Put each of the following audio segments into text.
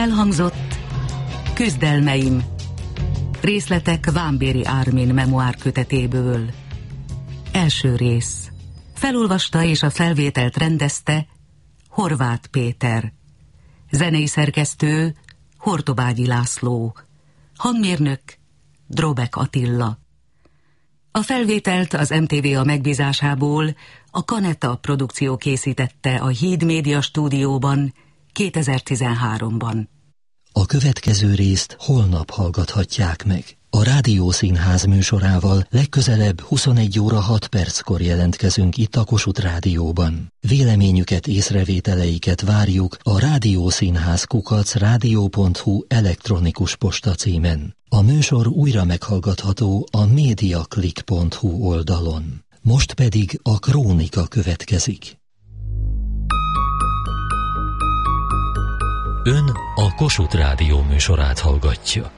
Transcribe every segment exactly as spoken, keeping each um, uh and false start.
Elhangzott Küzdelmeim. Részletek Vámbéry Ármin memoár kötetéből. Első rész. Felolvasta és a felvételt rendezte Horváth Péter. Zenei szerkesztő Hortobágyi László. Hangmérnök Drobek Attila. A felvételt az em té vé a megbízásából a Kaneta produkció készítette a Híd Média stúdióban kétezer-tizenháromban. A következő részt holnap hallgathatják meg. A Rádiószínház műsorával legközelebb huszonegy óra hat perckor jelentkezünk itt a Kossuth Rádióban. Véleményüket, észrevételeiket várjuk a rádiószínház kukac rádió pont hu elektronikus posta címen. A műsor újra meghallgatható a mediaclick pont hu oldalon. Most pedig a Krónika következik. Ön a Kossuth Rádió műsorát hallgatja.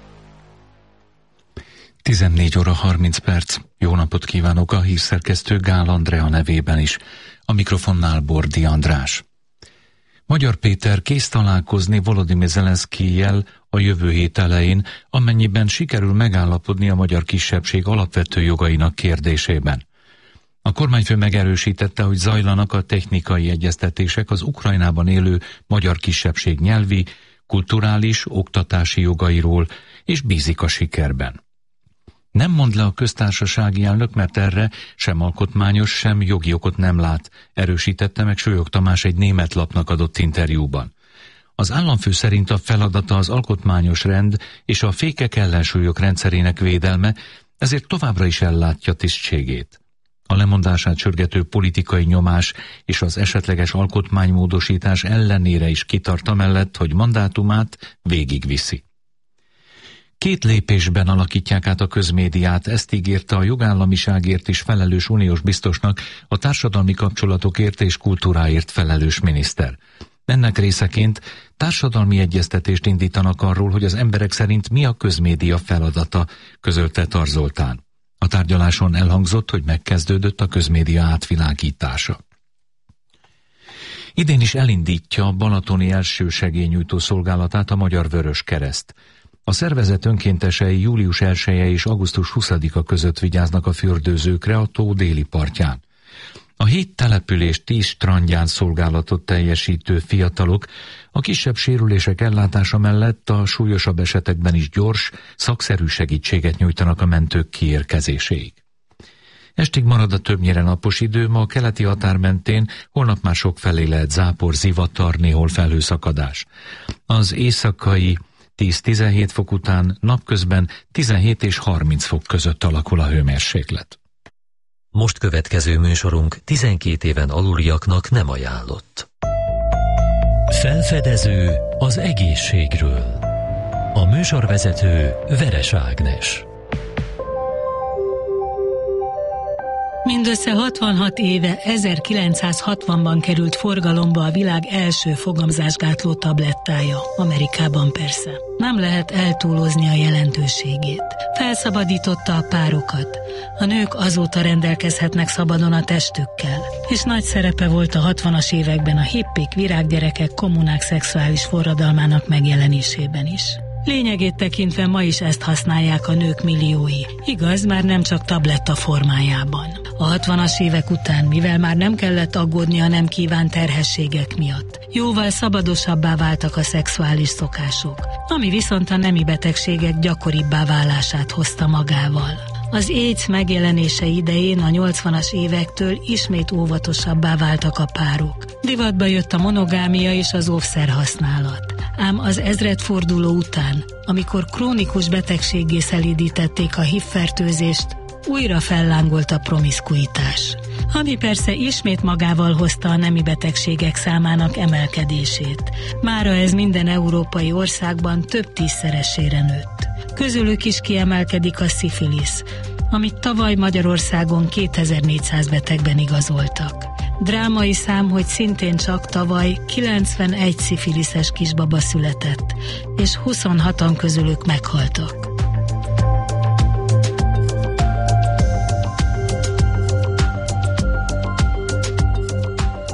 tizennégy óra harminc perc. Jó napot kívánok a hírszerkesztő Gál Andrea nevében is. A mikrofonnál Bordi András. Magyar Péter kész találkozni Volodymyr Zelenszkijjel a jövő hét elején, amennyiben sikerül megállapodni a magyar kisebbség alapvető jogainak kérdésében. A kormányfő megerősítette, hogy zajlanak a technikai egyeztetések az Ukrajnában élő magyar kisebbség nyelvi, kulturális, oktatási jogairól, és bízik a sikerben. Nem mond le a köztársasági elnök, mert erre sem alkotmányos, sem jogi okot nem lát, erősítette meg Sólyog Tamás egy német lapnak adott interjúban. Az államfő szerint a feladata az alkotmányos rend és a fékek ellensúlyok rendszerének védelme, ezért továbbra is ellátja tisztségét. A lemondását sürgető politikai nyomás és az esetleges alkotmánymódosítás ellenére is kitart amellett, hogy mandátumát végigviszi. Két lépésben alakítják át a közmédiát, ezt ígérte a jogállamiságért is felelős uniós biztosnak a társadalmi kapcsolatokért és kultúráért felelős miniszter. Ennek részeként társadalmi egyeztetést indítanak arról, hogy az emberek szerint mi a közmédia feladata, közölte Tar Zoltán. A tárgyaláson elhangzott, hogy megkezdődött a közmédia átvilágítása. Idén is elindítja a balatoni elsősegélynyújtó szolgálatát a Magyar Vöröskereszt. A szervezet önkéntesei július elseje és augusztus huszadika között vigyáznak a fürdőzőkre a tó déli partján. A hét település tíz strandján szolgálatot teljesítő fiatalok a kisebb sérülések ellátása mellett a súlyosabb esetekben is gyors, szakszerű segítséget nyújtanak a mentők kiérkezéséig. Estig marad a többnyire napos idő, ma a keleti határ mentén, holnap már sokfelé lehet zápor, zivatar, néhol felhőszakadás. Az éjszakai tíz-tizenhét fok után napközben tizenhét és harminc fok között alakul a hőmérséklet. Most következő műsorunk tizenkét éven aluliaknak nem ajánlott. Felfedező az egészségről. A műsorvezető Veres Ágnes. Mindössze hatvanhat éve, ezerkilencszázhatvanban került forgalomba a világ első fogamzásgátló tablettája, Amerikában persze. Nem lehet eltúlozni a jelentőségét. Felszabadította a párokat. A nők azóta rendelkezhetnek szabadon a testükkel. És nagy szerepe volt a hatvanas években a hippik, virággyerekek, kommunák szexuális forradalmának megjelenésében is. Lényegét tekintve ma is ezt használják a nők milliói. Igaz, már nem csak tabletta formájában. A hatvanas évek után, mivel már nem kellett aggódni a nem kívánt terhességek miatt, jóval szabadosabbá váltak a szexuális szokások, ami viszont a nemi betegségek gyakoribbá válását hozta magával. Az AIDS megjelenése idején a nyolcvanas évektől ismét óvatosabbá váltak a párok. Divatba jött a monogámia és az óvszer használat. Ám az ezredforduló után, amikor krónikus betegséggé szelídítették a há i vé-fertőzést, újra fellángolt a promiszkuitás, ami persze ismét magával hozta a nemi betegségek számának emelkedését. Mára ez minden európai országban több tízszeresére nőtt. Közülük is kiemelkedik a szifilisz, amit tavaly Magyarországon kétezer-négyszáz betegben igazoltak. Drámai szám, hogy szintén csak tavaly kilencvenegy szifiliszes kisbaba született, és huszonhatan közülük meghaltak. A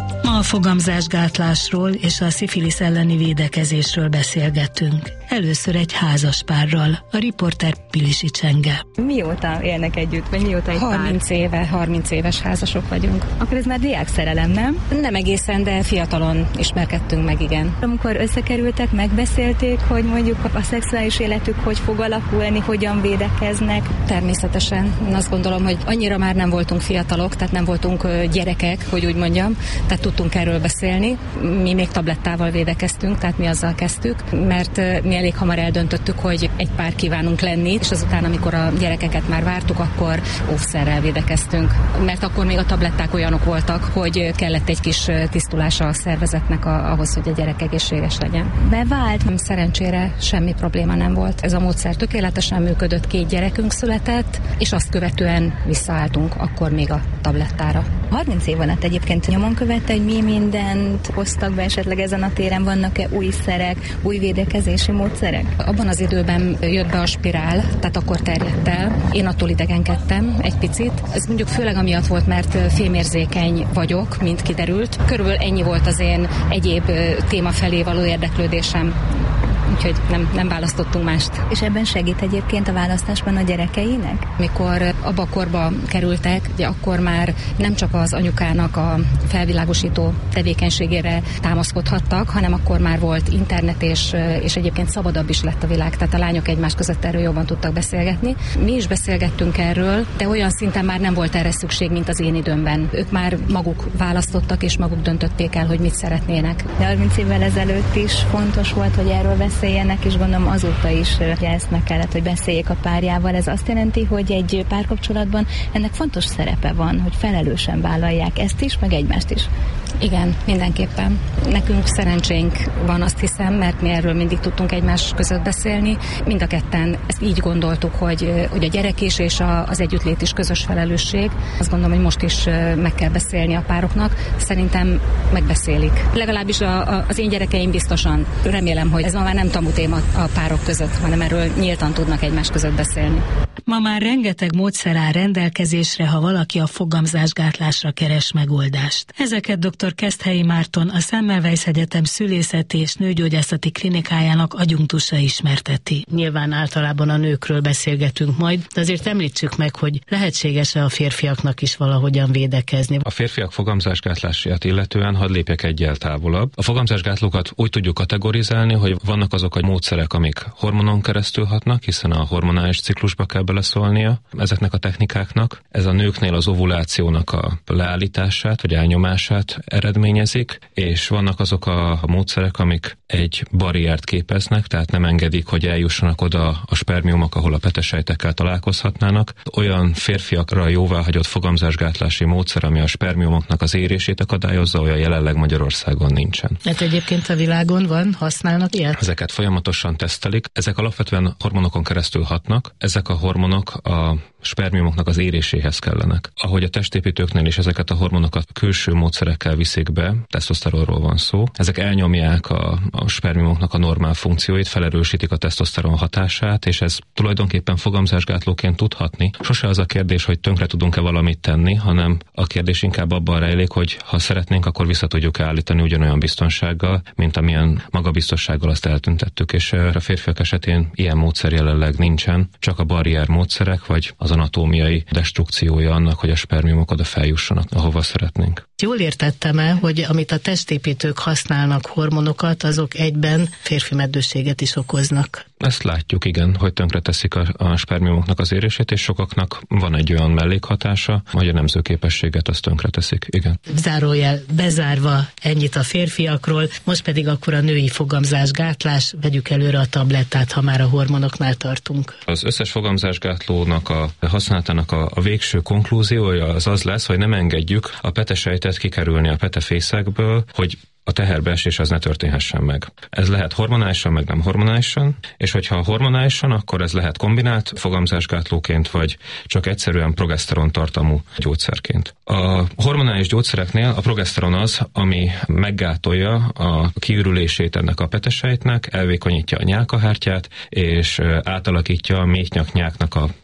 fogamzásgátlásról és a szifilisz elleni védekezésről beszélgettünk. Először egy házas párral, a riporter Pilisi Csenge. Mióta élnek együtt, vagy mióta egy harminc pár? éve, harminc éves házasok vagyunk. Akkor ez már diák szerelem, nem? Nem egészen, de fiatalon ismerkedtünk meg, igen. Amikor összekerültek, megbeszélték, hogy mondjuk a szexuális életük hogy fog alakulni, hogyan védekeznek? Természetesen. Én azt gondolom, hogy annyira már nem voltunk fiatalok, tehát nem voltunk gyerekek, hogy úgy mondjam, tehát tudtunk erről beszélni. Mi még tablettával védekeztünk, tehát mi azzal kezdtük, mert mi elég hamar eldöntöttük, hogy egy pár kívánunk lenni, és azután, amikor a gyerekeket már vártuk, akkor óvszerrel védekeztünk. Mert akkor még a tabletták olyanok voltak, hogy kellett egy kis tisztulása a szervezetnek a, ahhoz, hogy a gyerek egészséges legyen. Bevált? Szerencsére semmi probléma nem volt. Ez a módszer tökéletesen működött, két gyerekünk született, és azt követően visszaálltunk akkor még a tablettára. harminc év alatt egyébként nyomon követte, hogy mi mindent hoztak be esetleg ezen a téren, vannak-e új szerek, új védekezési módszerek? Abban az időben jött be a spirál, tehát akkor terjedt el. Én attól idegenkedtem egy picit. Ez mondjuk főleg amiatt volt, mert fémérzékeny vagyok, mint kiderült. Körülbelül ennyi volt az én egyéb téma felé való érdeklődésem. Úgyhogy nem, nem választottunk mást. És ebben segít egyébként a választásban a gyerekeinek? Mikor abba a korba kerültek, ugye akkor már nem csak az anyukának a felvilágosító tevékenységére támaszkodhattak, hanem akkor már volt internet, és, és egyébként szabadabb is lett a világ, tehát a lányok egymás között erről jobban tudtak beszélgetni. Mi is beszélgettünk erről, de olyan szinten már nem volt erre szükség, mint az én időmben. Ők már maguk választottak, és maguk döntötték el, hogy mit szeretnének. De harminc évvel ezelőtt is fontos volt, hogy erről beszéljenek, és gondolom azóta is ezt meg kellett, hogy beszéljék a párjával. Ez azt jelenti, hogy egy párkapcsolatban ennek fontos szerepe van, hogy felelősen vállalják ezt is, meg egymást is. Igen, mindenképpen. Nekünk szerencsénk van, azt hiszem, mert mi erről mindig tudtunk egymás között beszélni. Mind a ketten ezt így gondoltuk, hogy, hogy a gyerek is és a, az együttlét is közös felelősség. Azt gondolom, hogy most is meg kell beszélni a pároknak. Szerintem megbeszélik. Legalábbis a, a, az én gyerekeim biztosan. Remélem, hogy ez ma már nem tabu téma a párok között, hanem erről nyíltan tudnak egymás között beszélni. Ma már rengeteg módszer áll rendelkezésre, ha valaki a fogamzásgátlásra keres megoldást. Ezeket dr. Keszthelyi Márton, a Semmelweis Egyetem szülészeti és nőgyógyászati klinikájának adjunktusa ismerteti. Nyilván általában a nőkről beszélgetünk majd, de azért említsük meg, hogy lehetséges-e a férfiaknak is valahogyan védekezni. A férfiak fogamzásgátlását illetően hadd lépjek egyel távolabb. A fogamzásgátlókat úgy tudjuk kategorizálni, hogy vannak azok a módszerek, amik hormonon keresztül hatnak, hiszen a hormonális ciklusba kell beleszólnia ezeknek a technikáknak. Ez a nőknél az ovulációnak a leállítását, vagy elnyomását eredményezik, és vannak azok a, a módszerek, amik egy barriert képeznek, tehát nem engedik, hogy eljussanak oda a spermiumok, ahol a petesejtekkel találkozhatnának. Olyan férfiakra jóváhagyott fogamzásgátlási módszer, ami a spermiumoknak az érését akadályozza, olyan jelenleg Magyarországon nincsen. Hát egyébként a világon van, használnak ilyet? Ezeket folyamatosan tesztelik. Ezek alapvetően hormonokon keresztül hatnak. Ezek a hormonok a spermiumoknak az éréséhez kellenek. Ahogy a testépítőknél is ezeket a hormonokat külső módszerekkel viszik be, tesztoszteronról van szó, ezek elnyomják a, a spermiumoknak a normál funkcióit, felerősítik a tesztoszteron hatását, és ez tulajdonképpen fogamzásgátlóként tudhatni. Sose az a kérdés, hogy tönkre tudunk-e valamit tenni, hanem a kérdés inkább abban rejlik, hogy ha szeretnénk, akkor vissza tudjuk állítani ugyanolyan biztonsággal, mint amilyen magabiztossággal azt eltüntettük, és a férfiak esetén ilyen módszer jelenleg nincsen, csak a barrier módszerek, vagy az anatómiai destrukciója annak, hogy a spermiumok oda feljussanak, ahova szeretnénk. Jól értettem-e, hogy amit a testépítők használnak hormonokat, azok egyben férfi meddőséget is okoznak? Ezt látjuk, igen, hogy tönkreteszik a, a spermiumoknak az érését, és sokaknak van egy olyan mellékhatása, hogy a nemzőképességet azt tönkreteszik, igen. Zárójel bezárva, ennyit a férfiakról, most pedig akkor a női fogamzásgátlás, vegyük előre a tablettát, ha már a hormonoknál tartunk. Az összes fogamzásgátlónak a használatának a, a végső konklúziója az az lesz, hogy nem engedjük a petesejtet kikerülni a petefészekből, hogy a teherbeesés az ne történhessen meg. Ez lehet hormonálisan, meg nem hormonálisan, és hogyha hormonálisan, akkor ez lehet kombinált fogamzásgátlóként, vagy csak egyszerűen progeszteron tartalmú gyógyszerként. A hormonális gyógyszereknél a progeszteron az, ami meggátolja a kiürülését ennek a petesejtnek, elvékonyítja a nyálkahártyát, és átalakítja a méhnyaknyáknak a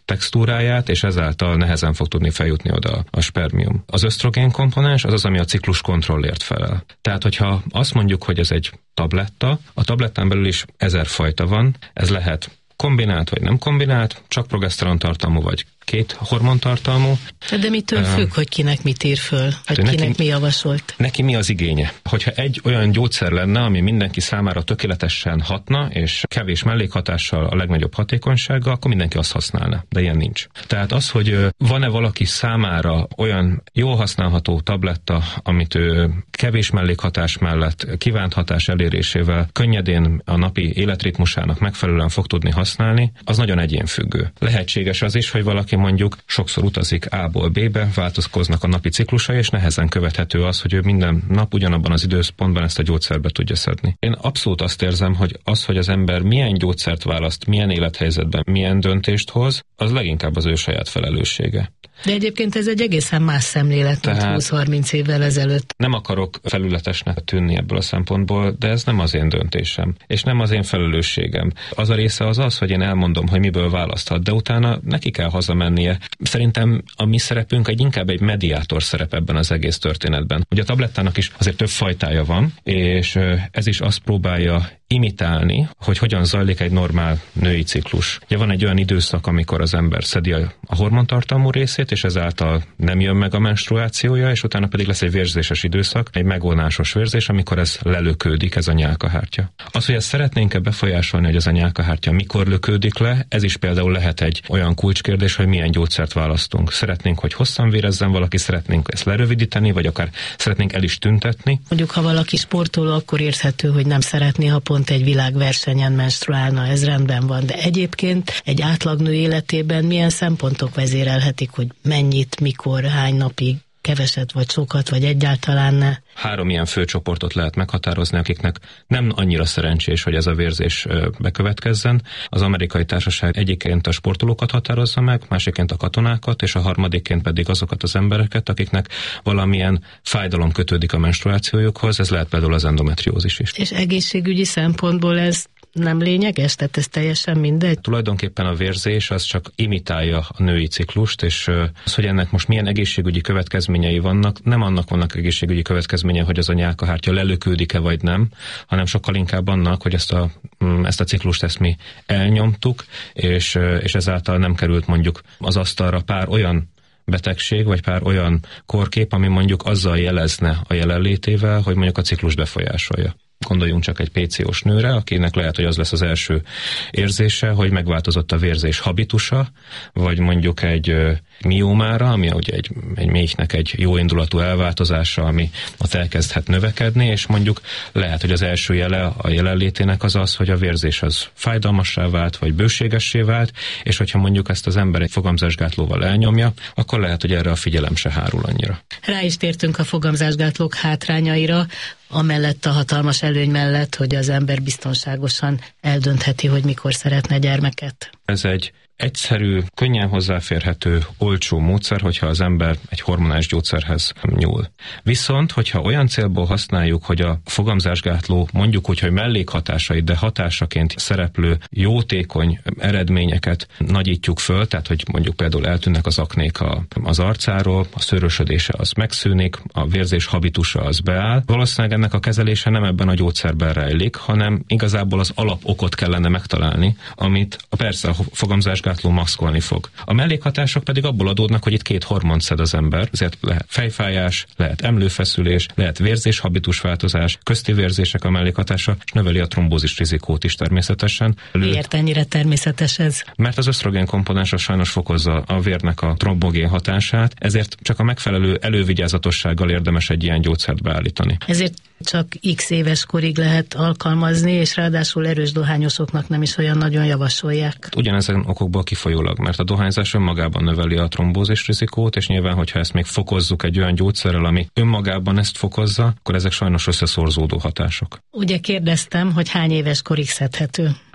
textúráját, és ezáltal nehezen fog tudni feljutni oda a spermium. Az ösztrogén komponens az az, ami a ciklus kontrollért felel. Tehát, hogyha azt mondjuk, hogy ez egy tabletta, a tablettán belül is ezer fajta van, ez lehet kombinált vagy nem kombinált, csak progeszteron tartalmú vagy két hormontartalmú. De mitől uh, függ, hogy kinek mit ír föl, vagy neki, kinek mi javasolt? Neki mi az igénye? Hogyha egy olyan gyógyszer lenne, ami mindenki számára tökéletesen hatna, és kevés mellékhatással a legnagyobb hatékonysággal, akkor mindenki azt használna, de ilyen nincs. Tehát az, hogy van-e valaki számára olyan jól használható tabletta, amit ő kevés mellékhatás mellett kívánt hatás elérésével könnyedén a napi életritmusának megfelelően fog tudni használni, az nagyon egyénfüggő. Lehetséges az is, hogy valaki mondjuk sokszor utazik A-ból B-be, változkoznak a napi ciklusai, és nehezen követhető az, hogy ő minden nap ugyanabban az időpontban ezt a gyógyszert be tudja szedni. Én abszolút azt érzem, hogy az, hogy az ember milyen gyógyszert választ, milyen élethelyzetben, milyen döntést hoz, az leginkább az ő saját felelőssége. De egyébként ez egy egészen más szemlélet, mint húsz-harminc évvel ezelőtt. Nem akarok felületesnek tűnni ebből a szempontból, de ez nem az én döntésem, és nem az én felelősségem. Az a része az az, hogy én elmondom, hogy miből választhat, de utána neki kell hazamennie. Szerintem a mi szerepünk egy inkább egy mediátor szerep ebben az egész történetben. Ugye a tablettának is azért több fajtája van, és ez is azt próbálja imitálni, hogy hogyan zajlik egy normál női ciklus. Ugye van egy olyan időszak, amikor az ember szedi a hormontartalmú részét, és ezáltal nem jön meg a menstruációja, és utána pedig lesz egy vérzéses időszak, egy megvonásos vérzés, amikor ez lelökődik, ez a nyálkahártya. Az, hogy ezt szeretnénk-e befolyásolni, hogy ez a nyálkahártya mikor lökődik le, ez is például lehet egy olyan kulcskérdés, hogy milyen gyógyszert választunk. Szeretnénk, hogy hosszan vérezzen valaki, szeretnénk ezt lerövidíteni, vagy akár szeretnénk el is tüntetni. Mondjuk, ha valaki sportoló, akkor érthető, hogy nem szeretné, ha pont egy világversenyen menstruálna, ez rendben van, de egyébként egy átlagnő életében milyen szempontok vezérelhetik, hogy mennyit, mikor, hány napig, keveset, vagy sokat, vagy egyáltalán ne? Három ilyen főcsoportot lehet meghatározni, akiknek nem annyira szerencsés, hogy ez a vérzés bekövetkezzen. Az amerikai társaság egyiként a sportolókat határozza meg, másiként a katonákat, és a harmadikként pedig azokat az embereket, akiknek valamilyen fájdalom kötődik a menstruációjukhoz, ez lehet például az endometriózis is. És egészségügyi szempontból ez nem lényeges? Tehát ez teljesen mindegy? Tulajdonképpen a vérzés az csak imitálja a női ciklust, és az, hogy ennek most milyen egészségügyi következményei vannak, nem annak vannak egészségügyi következménye, hogy az a nyálkahártya lelökődik-e vagy nem, hanem sokkal inkább annak, hogy ezt a, ezt a ciklust ezt mi elnyomtuk, és, és ezáltal nem került mondjuk az asztalra pár olyan betegség, vagy pár olyan korkép, ami mondjuk azzal jelezne a jelenlétével, hogy mondjuk a ciklus befolyásolja. Gondoljunk csak egy pé cé ó-s nőre, akinek lehet, hogy az lesz az első érzése, hogy megváltozott a vérzés habitusa, vagy mondjuk egy miómára, ami ugye egy, egy méhnek egy jóindulatú elváltozása, ami ott elkezdhet növekedni, és mondjuk lehet, hogy az első jele a jelenlétének az az, hogy a vérzés az fájdalmassá vált, vagy bőségessé vált, és hogyha mondjuk ezt az ember egy fogamzásgátlóval elnyomja, akkor lehet, hogy erre a figyelem se hárul annyira. Rá is tértünk a fogamzásgátlók hátrányaira, amellett a hatalmas előny mellett, hogy az ember biztonságosan eldöntheti, hogy mikor szeretne gyermeket. Ez egy egyszerű, könnyen hozzáférhető, olcsó módszer, hogyha az ember egy hormonális gyógyszerhez nyúl. Viszont, hogyha olyan célból használjuk, hogy a fogamzásgátló mondjuk úgy, hogy mellékhatásait, de hatásaként szereplő jótékony eredményeket nagyítjuk föl, tehát hogy mondjuk például eltűnnek az aknék az arcáról, a szőrösödése az megszűnik, a vérzés habitusa az beáll. Valószínűleg ennek a kezelése nem ebben a gyógyszerben rejlik, hanem igazából az alapokot kellene megtalálni, amit a persze a fogamzásgátló maszkolni fog. A mellékhatások pedig abból adódnak, hogy itt két hormont szed az ember, ezért lehet fejfájás, lehet emlőfeszülés, lehet vérzés-habitusváltozás, közti vérzések a mellékhatása, és növeli a trombózis rizikót is természetesen. Miért ennyire természetes ez? Mert az ösztrogén komponens sajnos fokozza a vérnek a trombogén hatását, ezért csak a megfelelő elővigyázatossággal érdemes egy ilyen gyógyszert beállítani. Ezért csak x éves korig lehet alkalmazni, és ráadásul erős dohányosoknak nem is olyan nagyon javasolják. Ugyanezen okokból kifolyólag, mert a dohányzás önmagában növeli a trombózis rizikót, és nyilván, hogyha ezt még fokozzuk egy olyan gyógyszerrel, ami önmagában ezt fokozza, akkor ezek sajnos összeszorzódó hatások. Ugye kérdeztem, hogy hány éves korig szedhető?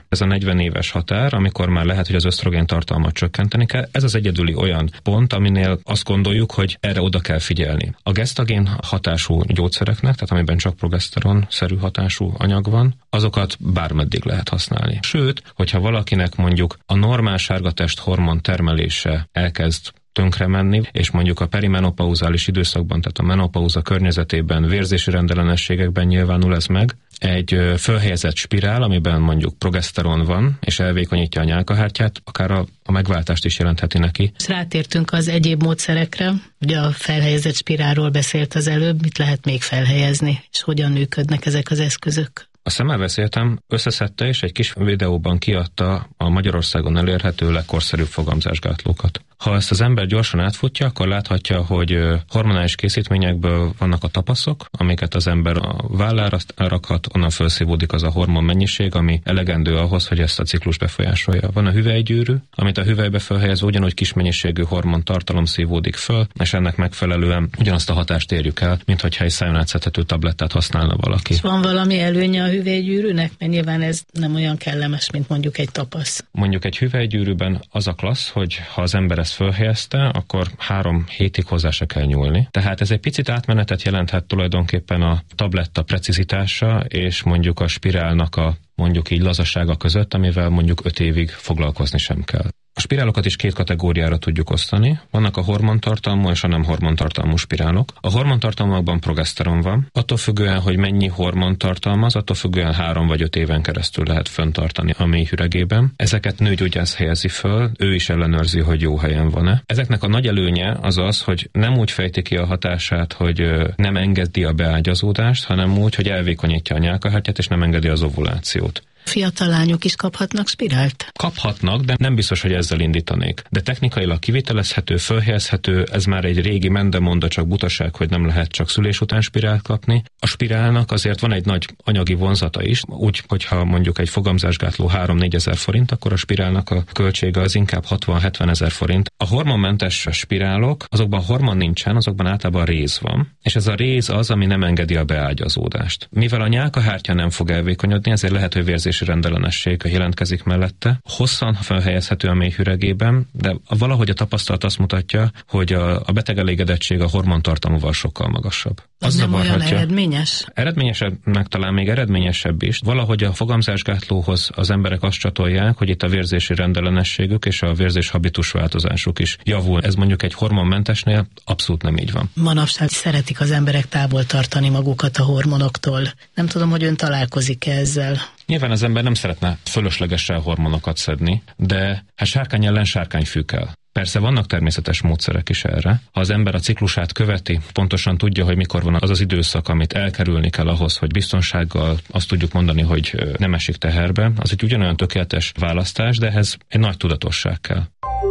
Ez a negyven éves határ, amikor már lehet, hogy az ösztrogén tartalmat csökkenteni kell. Ez az egyedüli olyan pont, aminél azt gondoljuk, hogy erre oda kell figyelni. A gesztagén hatású gyógyszereknek, tehát amiben csak progeszteron-szerű hatású anyag van, azokat bármeddig lehet használni. Sőt, hogyha valakinek mondjuk a normál sárgatest hormon termelése elkezd tönkre menni, és mondjuk a perimenopauzális időszakban, tehát a menopauza környezetében, vérzési rendellenességekben nyilvánul ez meg, egy fölhelyezett spirál, amiben mondjuk progeszteron van, és elvékonyítja a nyálkahártyát, akár a, a megváltást is jelentheti neki. Rátértünk az egyéb módszerekre, ugye a felhelyezett spirálról beszélt az előbb, mit lehet még felhelyezni, és hogyan működnek ezek az eszközök? A szemmel beszéltem, összeszedte és egy kis videóban kiadta a Magyarországon elérhető legkorszerűbb fogamzásgátlókat. Ha ezt az ember gyorsan átfutja, akkor láthatja, hogy hormonális készítményekből vannak a tapaszok, amiket az ember a vállára rakhat, onnan felszívódik az a hormon mennyiség, ami elegendő ahhoz, hogy ezt a ciklus befolyásolja. Van a hüvelygyűrű, amit a hüvelybe felhelyezve ugyanúgy kis mennyiségű hormon tartalom szívódik föl, és ennek megfelelően ugyanazt a hatást érjük el, mint hogyha egy szájon átszedhető tablettát használna valaki. És van valami előnye a hüvelygyűrűnek? Mert nyilván ez nem olyan kellemes, mint mondjuk egy tapasz. Mondjuk egy hüvelygyűrűben az a klassz, hogy ha az ember ezt fölhelyezte, akkor három hétig hozzá se kell nyúlni. Tehát ez egy picit átmenetet jelenthet tulajdonképpen a tabletta precizitása és mondjuk a spirálnak a mondjuk így lazasága között, amivel mondjuk öt évig foglalkozni sem kell. A spirálokat is két kategóriára tudjuk osztani. Vannak a hormontartalmú és a nem hormontartalmú spirálok. A hormontartalmakban progeszteron van. Attól függően, hogy mennyi hormon tartalmaz, attól függően három vagy öt éven keresztül lehet fenntartani a mély hüregében. Ezeket nőgyógyász helyezi föl, ő is ellenőrzi, hogy jó helyen van-e. Ezeknek a nagy előnye az az, hogy nem úgy fejti ki a hatását, hogy nem engedi a beágyazódást, hanem úgy, hogy elvékonyítja a nyálkahártyát és nem engedi az ovulációt. Fiatal lányok is kaphatnak spirált? Kaphatnak, de nem biztos, hogy ezzel indítanék. De technikailag kivitelezhető, fölhelyezhető, ez már egy régi mendemonda, csak butaság, hogy nem lehet csak szülés után spirált kapni. A spirálnak azért van egy nagy anyagi vonzata is, úgy, hogyha mondjuk egy fogamzásgátló három-négy ezer forint, akkor a spirálnak a költsége az inkább hatvan-hetven ezer forint. A hormonmentes spirálok, azokban hormon nincsen, azokban általában réz van, és ez a réz az, ami nem engedi a beágyazódást. Mivel a nyálkahártya nem fog elvékonyodni, ezért lehet, hogy vérzési rendellenesség jelentkezik mellette. Hosszan felhelyezhető a mély hüregében, de valahogy a tapasztalat azt mutatja, hogy a, a beteg elégedettség a hormontartalmúval sokkal magasabb. Az nem olyan eredményes? Eredményesebbnek talán még eredményesebb is. Valahogy a fogamzásgátlóhoz az emberek azt csatolják, hogy itt a vérzési rendellenességük és a vérzés habitus változásuk is javul. Ez mondjuk egy hormonmentesnél abszolút nem így van. Manapság szeretik az emberek távol tartani magukat a hormonoktól. Nem tudom, hogy ön találkozik-e ezzel. Nyilván az ember nem szeretne fölöslegesen hormonokat szedni, de hát sárkány ellen sárkányfű kell. Persze vannak természetes módszerek is erre. Ha az ember a ciklusát követi, pontosan tudja, hogy mikor van az az időszak, amit elkerülni kell ahhoz, hogy biztonsággal azt tudjuk mondani, hogy nem esik teherbe, az egy ugyanolyan tökéletes választás, de ehhez egy nagy tudatosság kell.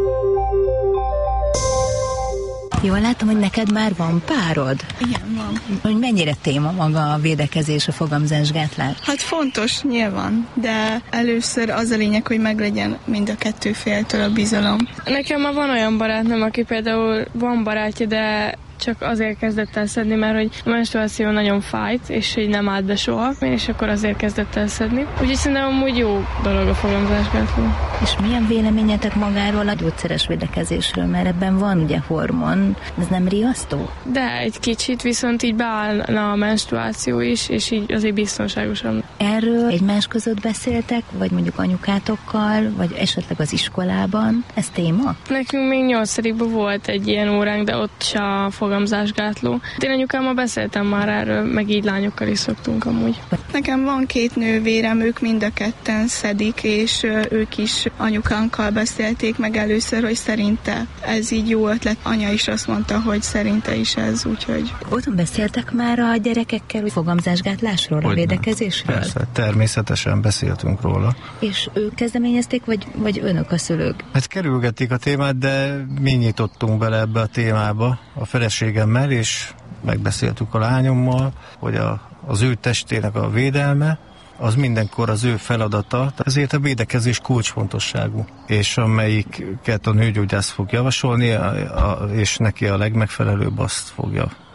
Jól látom, hogy neked már van párod? Igen, van. Hogy mennyire téma maga a védekezés, a fogamzásgátlás? Hát fontos, nyilván, de először az a lényeg, hogy meglegyen mind a kettő féltől a bizalom. Nekem már van olyan barátnőm, aki például van barátja, de csak azért kezdett el szedni, mert hogy a menstruáció nagyon fájt, és így nem állt be soha, és akkor azért kezdett el szedni. Úgyhogy szerintem amúgy jó dolog a fogamzásgátló. És milyen véleményetek magáról a gyógyszeres védekezésről? Mert ebben van ugye hormon, ez nem riasztó? De egy kicsit, viszont így beállna a menstruáció is, és így azért biztonságosan. Erről egymás között beszéltek, vagy mondjuk anyukátokkal, vagy esetleg az iskolában? Ez téma? Nekünk még nyolcadikban volt egy ilyen óránk, de ott se a fogamzásgátló. Én anyukámmal beszéltem már erről, meg így lányokkal is szoktunk amúgy. Nekem van két nővérem, ők mind a ketten szedik, és ők is anyukánkkal beszélték meg először, hogy szerinte ez így jó ötlet. Anya is azt mondta, hogy szerinte is ez, úgyhogy... Otthon beszéltek már a gyerekekkel a fogamzásgátlásról, hogy a védekezésről? Persze, természetesen beszéltünk róla. És ők kezdeményezték, vagy, vagy önök a szülők? Hát kerülgették a témát, de mi nyitottunk bele ebbe a témába a feleségemmel, és megbeszéltük a lányommal, hogy a, az ő testének a védelme, az mindenkor az ő feladata, ezért a védekezés kulcsfontosságú, és amelyiket a nőgyógyász fog javasolni, a, a, és neki a legmegfelelőbb, azt fogja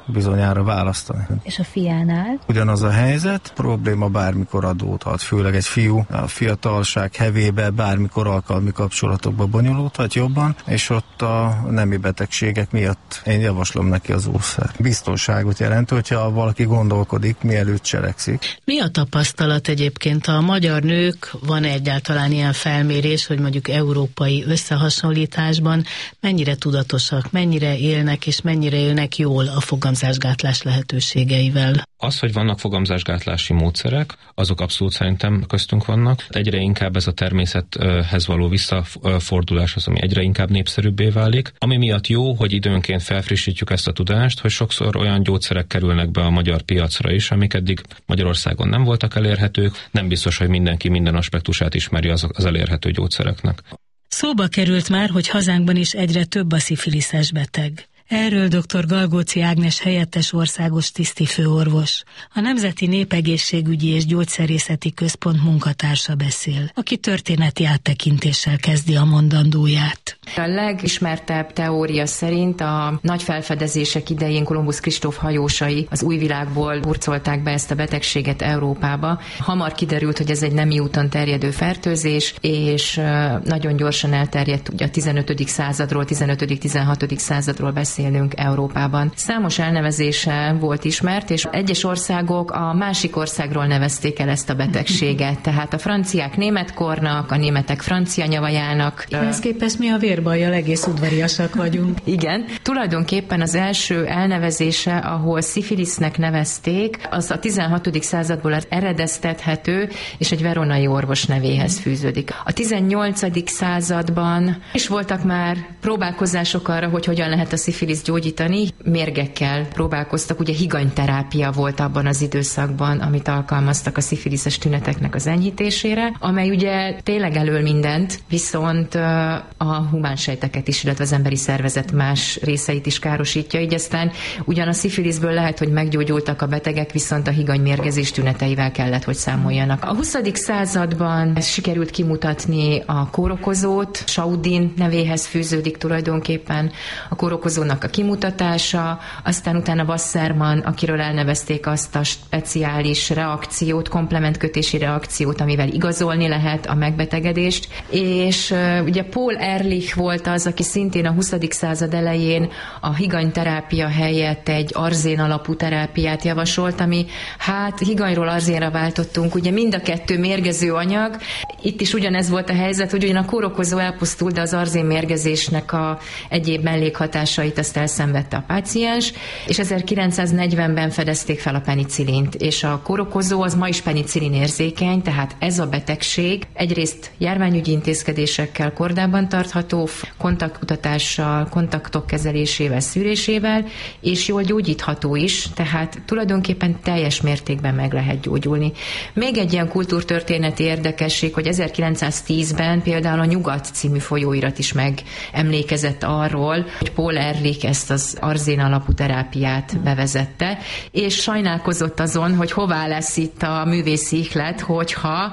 bizonyára választani. És a fiánál? Ugyanaz a helyzet, probléma bármikor adódhat, főleg egy fiú a fiatalság hevébe bármikor alkalmi kapcsolatokba bonyolódhat jobban, és ott a nemi betegségek miatt én javaslom neki az ószer. Biztonságot jelent, hogyha valaki gondolkodik, mielőtt cselekszik. Mi a tapasztalat egyébként? A magyar nők, van egyáltalán ilyen felmérés, hogy mondjuk európai összehasonlításban mennyire tudatosak, mennyire élnek és mennyire élnek jól a fogamzásgátlás lehetőségeivel? Az, hogy vannak fogamzásgátlási módszerek, azok abszolút szerintem köztünk vannak. Egyre inkább ez a természethez való visszafordulás az, ami egyre inkább népszerűbbé válik. Ami miatt jó, hogy időnként felfrissítjük ezt a tudást, hogy sokszor olyan gyógyszerek kerülnek be a magyar piacra is, amik eddig Magyarországon nem voltak elérhetők. Nem biztos, hogy mindenki minden aspektusát ismeri az, az elérhető gyógyszereknek. Szóba került már, hogy hazánkban is egyre több a szifiliszes beteg. Erről dr. Galgóci Ágnes helyettes országos tisztifőorvos, a Nemzeti Népegészségügyi és Gyógyszerészeti Központ munkatársa beszél, aki történeti áttekintéssel kezdi a mondandóját. A legismertebb teória szerint a nagy felfedezések idején Kolumbusz Kristóf hajósai az új világból hurcolták be ezt a betegséget Európába. Hamar kiderült, hogy ez egy nemi úton terjedő fertőzés, és nagyon gyorsan elterjedt, ugye a tizenötödik századról, tizenötödik-tizenhatodik századról beszélünk Európában. Számos elnevezése volt ismert, és egyes országok a másik országról nevezték el ezt a betegséget. Tehát a franciák németkornak, a németek francia nyavajának. Ehhez képest mi a vérbajjal egész udvariasak vagyunk. Igen. Tulajdonképpen az első elnevezése, ahol szifilisznek nevezték, az a tizenhatodik századból eredeztethető, és egy veronai orvos nevéhez fűződik. A tizennyolcadik században is voltak már próbálkozások arra, hogy hogyan lehet a szifilisz gyógyítani. Mérgekkel próbálkoztak, ugye higanyterápia volt abban az időszakban, amit alkalmaztak a szifiliszes tüneteknek az enyhítésére, amely ugye tényleg elöl mindent, viszont a humánsejteket is, illetve az emberi szervezet más részeit is károsítja, így aztán ugyan a szifiliszből lehet, hogy meggyógyultak a betegek, viszont a higanymérgezés tüneteivel kellett, hogy számoljanak. A huszadik században sikerült kimutatni a kórokozót, Saudin nevéhez fűződik tulajdonképpen a kórokozónak a kimutatása, aztán utána Wassermann, akiről elnevezték azt a speciális reakciót, komplementkötési reakciót, amivel igazolni lehet a megbetegedést, és uh, ugye Paul Ehrlich volt az, aki szintén a huszadik század elején a higanyterápia helyett egy arzén alapú terápiát javasolt, ami hát higanyról arzénra váltottunk, ugye mind a kettő mérgező anyag, itt is ugyanez volt a helyzet, hogy ugyan a kórokozó elpusztult, de az arzén mérgezésnek a egyéb mellékhatásait azt elszenvedte a páciens, és ezerkilencszáznegyvenben fedezték fel a penicillint, és a kórokozó az ma is penicillin érzékeny, tehát ez a betegség egyrészt járványügyi intézkedésekkel kordában tartható, kontaktkutatással, kontaktok kezelésével, szűrésével, és jól gyógyítható is, tehát tulajdonképpen teljes mértékben meg lehet gyógyulni. Még egy ilyen kultúrtörténeti érdekesség, hogy ezerkilencszáztízben például a Nyugat című folyóirat is megemlékezett arról, hogy Paul Ehrlich ezt az arzén alapú terápiát bevezette, és sajnálkozott azon, hogy hová lesz itt a művészi ihlet, hogyha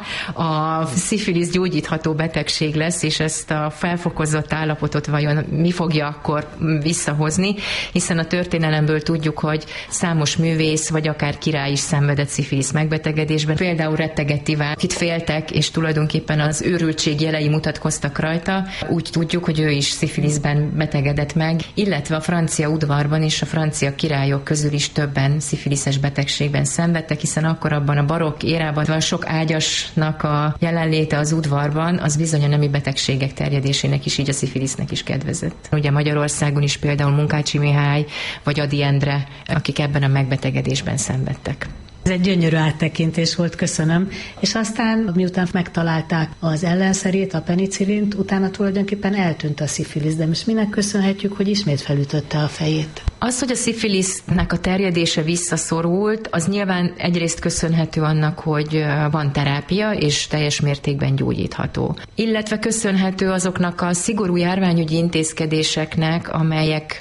a szifilisz gyógyítható betegség lesz, és ezt a felfokozott állapotot vajon mi fogja akkor visszahozni, hiszen a történelemből tudjuk, hogy számos művész, vagy akár király is szenvedett szifilisz megbetegedésben. Például Rettegettivá, akit féltek, és tulajdonképpen az őrültség jelei mutatkoztak rajta, úgy tudjuk, hogy ő is szifiliszben betegedett meg, illetve a francia udvarban és a francia királyok közül is többen szifiliszes betegségben szenvedtek, hiszen akkor abban a barokk érában van sok ágyasnak a jelenléte az udvarban, az bizony a nemi betegségek terjedésének is, így a szifilisznek is kedvezett. Ugye Magyarországon is például Munkácsi Mihály vagy Ady Endre, akik ebben a megbetegedésben szenvedtek. Ez egy gyönyörű áttekintés volt, köszönöm. És aztán, miután megtalálták az ellenszerét, a penicillint, utána tulajdonképpen eltűnt a szifilisz, de most minek köszönhetjük, hogy ismét felütötte a fejét? Az, hogy a szifilisznek a terjedése visszaszorult, az nyilván egyrészt köszönhető annak, hogy van terápia, és teljes mértékben gyógyítható. Illetve köszönhető azoknak a szigorú járványügyi intézkedéseknek, amelyek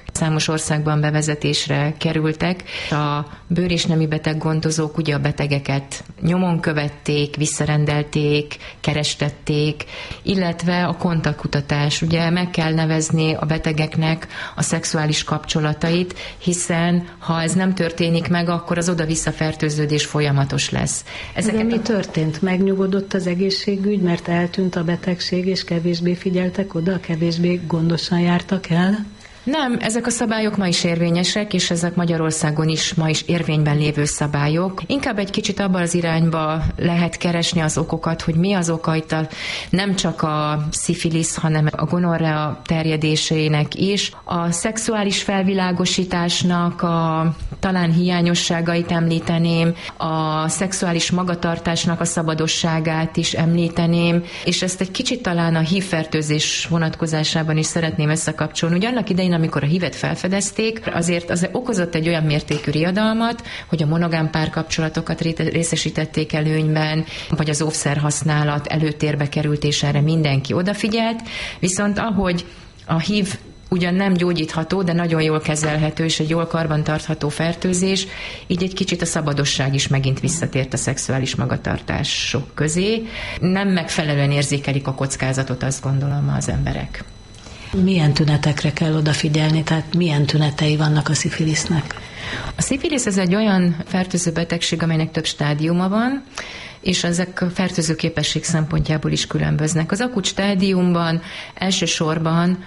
Számos országban bevezetésre kerültek. A bőr- és nemi beteg gondozók ugye a betegeket nyomon követték, visszarendelték, kerestették, illetve a kontaktkutatás. Ugye meg kell nevezni a betegeknek a szexuális kapcsolatait, hiszen ha ez nem történik meg, akkor az oda-vissza fertőződés folyamatos lesz. Ezeket De mi a... történt? Megnyugodott az egészségügy, mert eltűnt a betegség, és kevésbé figyeltek oda, kevésbé gondosan jártak el? Nem, ezek a szabályok ma is érvényesek, és ezek Magyarországon is ma is érvényben lévő szabályok. Inkább egy kicsit abban az irányba lehet keresni az okokat, hogy mi az oka itt a, nem csak a szifilisz, hanem a gonorrea terjedésének is. A szexuális felvilágosításnak a talán hiányosságait említeném, a szexuális magatartásnak a szabadosságát is említeném, és ezt egy kicsit talán a hívfertőzés vonatkozásában is szeretném összekapcsolni. Ugye annak idején, amikor a hívet felfedezték, azért az okozott egy olyan mértékű riadalmat, hogy a monogám párkapcsolatokat részesítették előnyben, vagy az óvszer használat előtérbe került, és erre mindenki odafigyelt. Viszont ahogy a hív ugyan nem gyógyítható, de nagyon jól kezelhető, és egy jól karbantartható fertőzés, így egy kicsit a szabadosság is megint visszatért a szexuális magatartások közé. Nem megfelelően érzékelik a kockázatot, azt gondolom, az emberek. Milyen tünetekre kell odafigyelni, tehát milyen tünetei vannak a szifilisznek? A szifilisz ez egy olyan fertőző betegség, amelynek több stádiuma van, és ezek a fertőző képesség szempontjából is különböznek. Az akut stádiumban elsősorban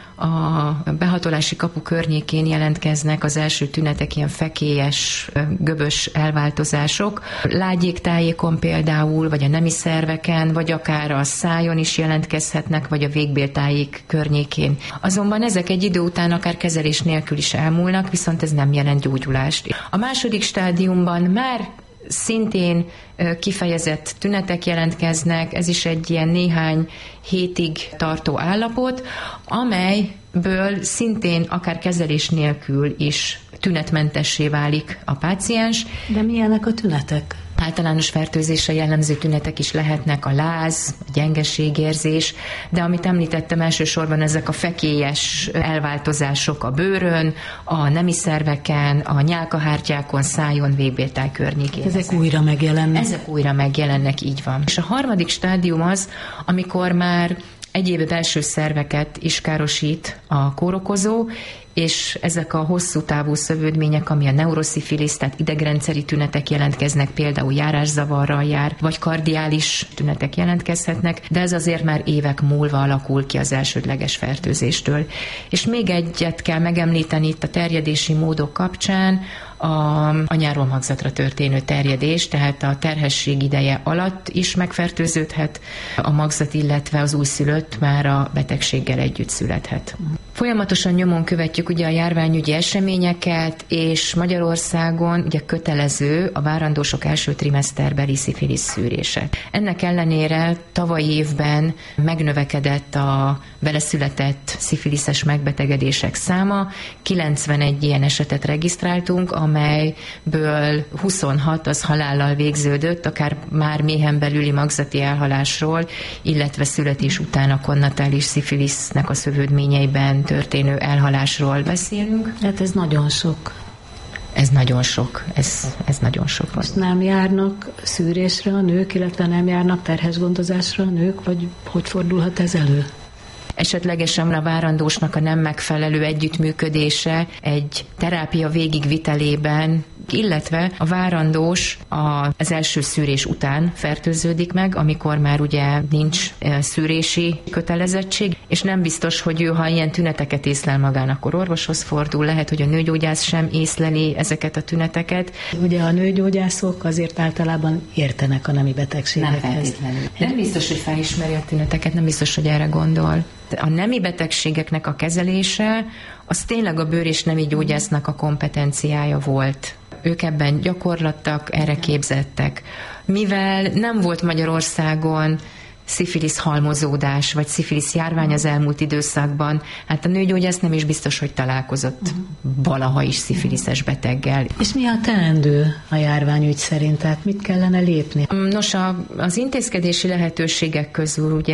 a behatolási kapu környékén jelentkeznek az első tünetek, ilyen fekélyes, göbös elváltozások. Lágyéktájékon például, vagy a nemi szerveken, vagy akár a szájon is jelentkezhetnek, vagy a végbéltájék környékén. Azonban ezek egy idő után akár kezelés nélkül is elmúlnak, viszont ez nem jelent gyógyulást. A második stádiumban már szintén kifejezett tünetek jelentkeznek, ez is egy ilyen néhány hétig tartó állapot, amelyből szintén akár kezelés nélkül is tünetmentessé válik a páciens. De milyenek a tünetek? Általános fertőzésre jellemző tünetek is lehetnek, a láz, a gyengeségérzés, de amit említettem, elsősorban ezek a fekélyes elváltozások a bőrön, a nemi szerveken, a nyálkahártyákon, szájon, végbéltáj környékén. Ezek újra megjelennek. Ezek újra megjelennek, így van. És a harmadik stádium az, amikor már egyéb belső szerveket is károsít a kórokozó, és ezek a hosszú távú szövődmények, ami a neuroszifilisz, tehát idegrendszeri tünetek jelentkeznek, például járászavarral jár, vagy kardiális tünetek jelentkezhetnek, de ez azért már évek múlva alakul ki az elsődleges fertőzéstől. És még egyet kell megemlíteni itt a terjedési módok kapcsán, a anyáról magzatra történő terjedés, tehát a terhesség ideje alatt is megfertőződhet a magzat, illetve az újszülött már a betegséggel együtt születhet. Folyamatosan nyomon követjük ugye a járványügyi eseményeket, és Magyarországon ugye kötelező a várandósok első trimeszterbeli szifilisz szűrése. Ennek ellenére tavalyi évben megnövekedett a vele született szifiliszes megbetegedések száma, kilencvenegy ilyen esetet regisztráltunk, amelyből huszonhat az halállal végződött, akár már méhen belüli magzati elhalásról, illetve születés után a konnatális szifilisznek a szövődményeiben történő elhalásról beszélünk. Hát ez nagyon sok. Ez nagyon sok. Ez, ez nagyon sok. Most nem járnak szűrésre a nők, illetve nem járnak terhesgondozásra a nők, vagy hogy fordulhat ez elő? Esetlegesen a várandósnak a nem megfelelő együttműködése egy terápia végigvitelében, illetve a várandós az első szűrés után fertőződik meg, amikor már ugye nincs szűrési kötelezettség, és nem biztos, hogy ő, ha ilyen tüneteket észlel magán, akkor orvoshoz fordul, lehet, hogy a nőgyógyász sem észleli ezeket a tüneteket. Ugye a nőgyógyászok azért általában értenek a nemi betegségekhez. Nem feltétlenül. Nem biztos, hogy felismeri a tüneteket, nem biztos, hogy erre gondol. A nemi betegségeknek a kezelése, az tényleg a bőr- és nemi gyógyásznak a kompetenciája volt. Ők ebben gyakorlattak, erre képzettek. Mivel nem volt Magyarországon szifilisz halmozódás, vagy szifilisz járvány az elmúlt időszakban, hát a nőgyógyász nem is biztos, hogy találkozott valaha is szifiliszes beteggel. És mi a teendő a járványügy szerint? Tehát mit kellene lépni? Nos, a, az intézkedési lehetőségek közül ugye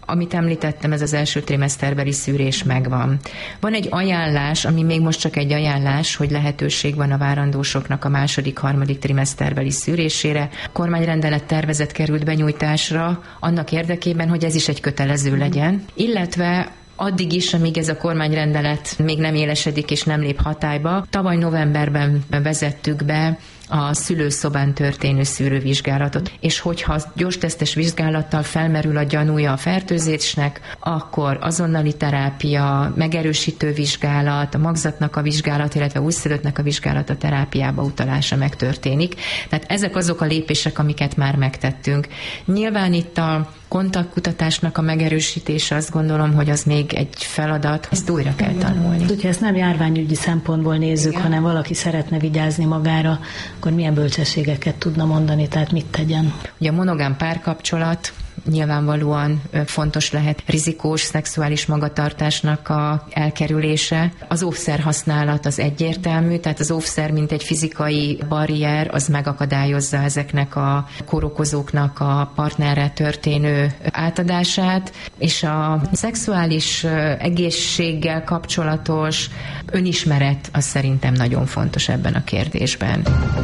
Amit említettem, ez az első trimeszterbeli szűrés megvan. Van egy ajánlás, ami még most csak egy ajánlás, hogy lehetőség van a várandósoknak a második, harmadik trimeszterbeli szűrésére. A kormányrendelet tervezet került benyújtásra annak érdekében, hogy ez is egy kötelező legyen, illetve addig is, amíg ez a kormányrendelet még nem élesedik és nem lép hatályba. Tavaly novemberben vezettük be a szülőszobán történő szűrővizsgálatot, és hogyha gyorstesztes vizsgálattal felmerül a gyanúja a fertőzésnek, akkor azonnali terápia, megerősítő vizsgálat, a magzatnak a vizsgálat, illetve újszülöttnek a vizsgálat a terápiába utalása megtörténik. Tehát ezek azok a lépések, amiket már megtettünk. Nyilván itt a kontaktkutatásnak a megerősítése, azt gondolom, hogy az még egy feladat, ezt újra kell tanulni. Hogyha ezt nem járványügyi szempontból nézzük, igen, hanem valaki szeretne vigyázni magára, akkor milyen bölcsességeket tudna mondani, tehát mit tegyen? Ugye a monogám párkapcsolat nyilvánvalóan fontos lehet, rizikós szexuális magatartásnak a elkerülése. Az óvszer használat az egyértelmű, tehát az óvszer, mint egy fizikai barrier, az megakadályozza ezeknek a kórokozóknak a partnerre történő átadását, és a szexuális egészséggel kapcsolatos önismeret az szerintem nagyon fontos ebben a kérdésben.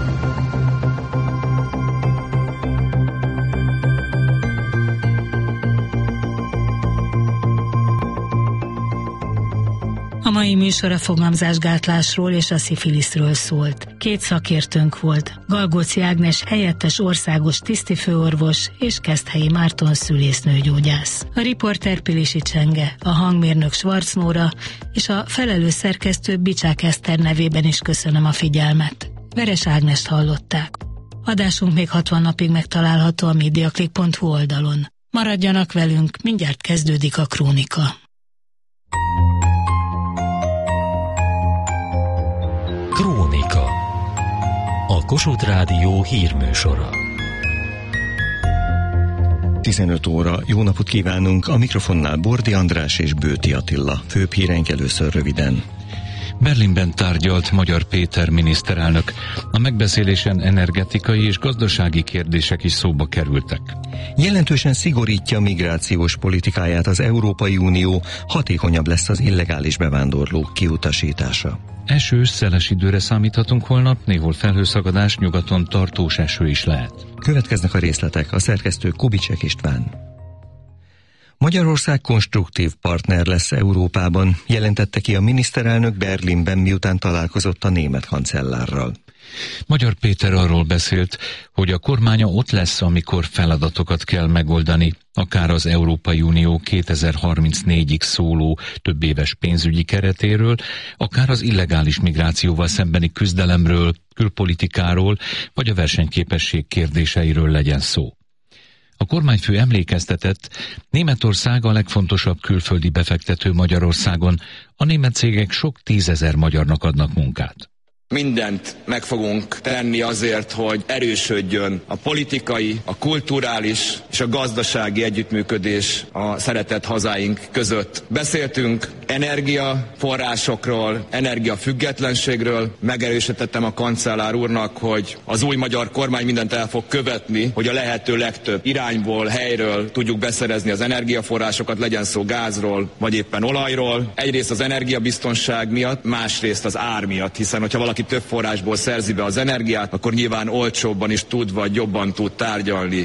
A mai műsor a fogamzásgátlásról és a szifiliszről szólt. Két szakértőnk volt, Galgóci Ágnes helyettes országos tisztifőorvos és Keszthelyi Márton szülésznőgyógyász. A riporter Pilisi Csenge, a hangmérnök Schwarz Nóra és a felelős szerkesztő Bicsák Eszter nevében is köszönöm a figyelmet. Veres Ágnest hallották. Adásunk még hatvan napig megtalálható a mediaclick pont hu oldalon. Maradjanak velünk, mindjárt kezdődik a krónika. Krónika. A Kossuth Rádió hírműsora. tizenöt óra. Jó napot kívánunk! A mikrofonnál Bordi András és Bőti Attila. Főbb híreink először röviden. Berlinben tárgyalt Magyar Péter miniszterelnök. A megbeszélésen energetikai és gazdasági kérdések is szóba kerültek. Jelentősen szigorítja migrációs politikáját az Európai Unió, hatékonyabb lesz az illegális bevándorlók kiutasítása. Esős, szeles időre számíthatunk holnap, néhol felhőszagadás, nyugaton tartós eső is lehet. Következnek a részletek, a szerkesztő Kubicsek István. Magyarország konstruktív partner lesz Európában, jelentette ki a miniszterelnök Berlinben, miután találkozott a német kancellárral. Magyar Péter arról beszélt, hogy a kormánya ott lesz, amikor feladatokat kell megoldani, akár az Európai Unió kétezer-harmincnégyig szóló többéves pénzügyi keretéről, akár az illegális migrációval szembeni küzdelemről, külpolitikáról, vagy a versenyképesség kérdéseiről legyen szó. A kormányfő emlékeztetett, Németország a legfontosabb külföldi befektető Magyarországon, a német cégek sok tízezer magyarnak adnak munkát. Mindent meg fogunk tenni azért, hogy erősödjön a politikai, a kulturális és a gazdasági együttműködés a szeretett hazáink között. Beszéltünk energiaforrásokról, energiafüggetlenségről. Megerősítettem a kancellár úrnak, hogy az új magyar kormány mindent el fog követni, hogy a lehető legtöbb irányból, helyről tudjuk beszerezni az energiaforrásokat, legyen szó gázról, vagy éppen olajról. Egyrészt az energiabiztonság miatt, másrészt az ár miatt, hiszen hogyha valaki több forrásból szerzi be az energiát, akkor nyilván olcsóbban is tud, vagy jobban tud tárgyalni.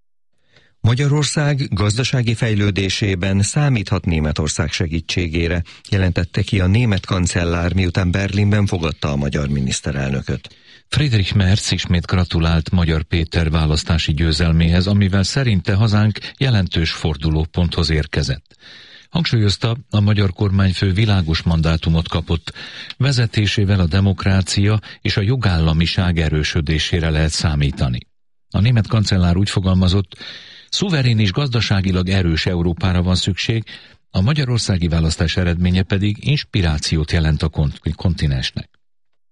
Magyarország gazdasági fejlődésében számíthat Németország segítségére, jelentette ki a német kancellár, miután Berlinben fogadta a magyar miniszterelnököt. Friedrich Merz ismét gratulált Magyar Péter választási győzelméhez, amivel szerinte hazánk jelentős fordulóponthoz érkezett. Hangsúlyozta, a magyar kormányfő világos mandátumot kapott, vezetésével a demokrácia és a jogállamiság erősödésére lehet számítani. A német kancellár úgy fogalmazott, szuverén és gazdaságilag erős Európára van szükség, a magyarországi választás eredménye pedig inspirációt jelent a kont- kontinensnek.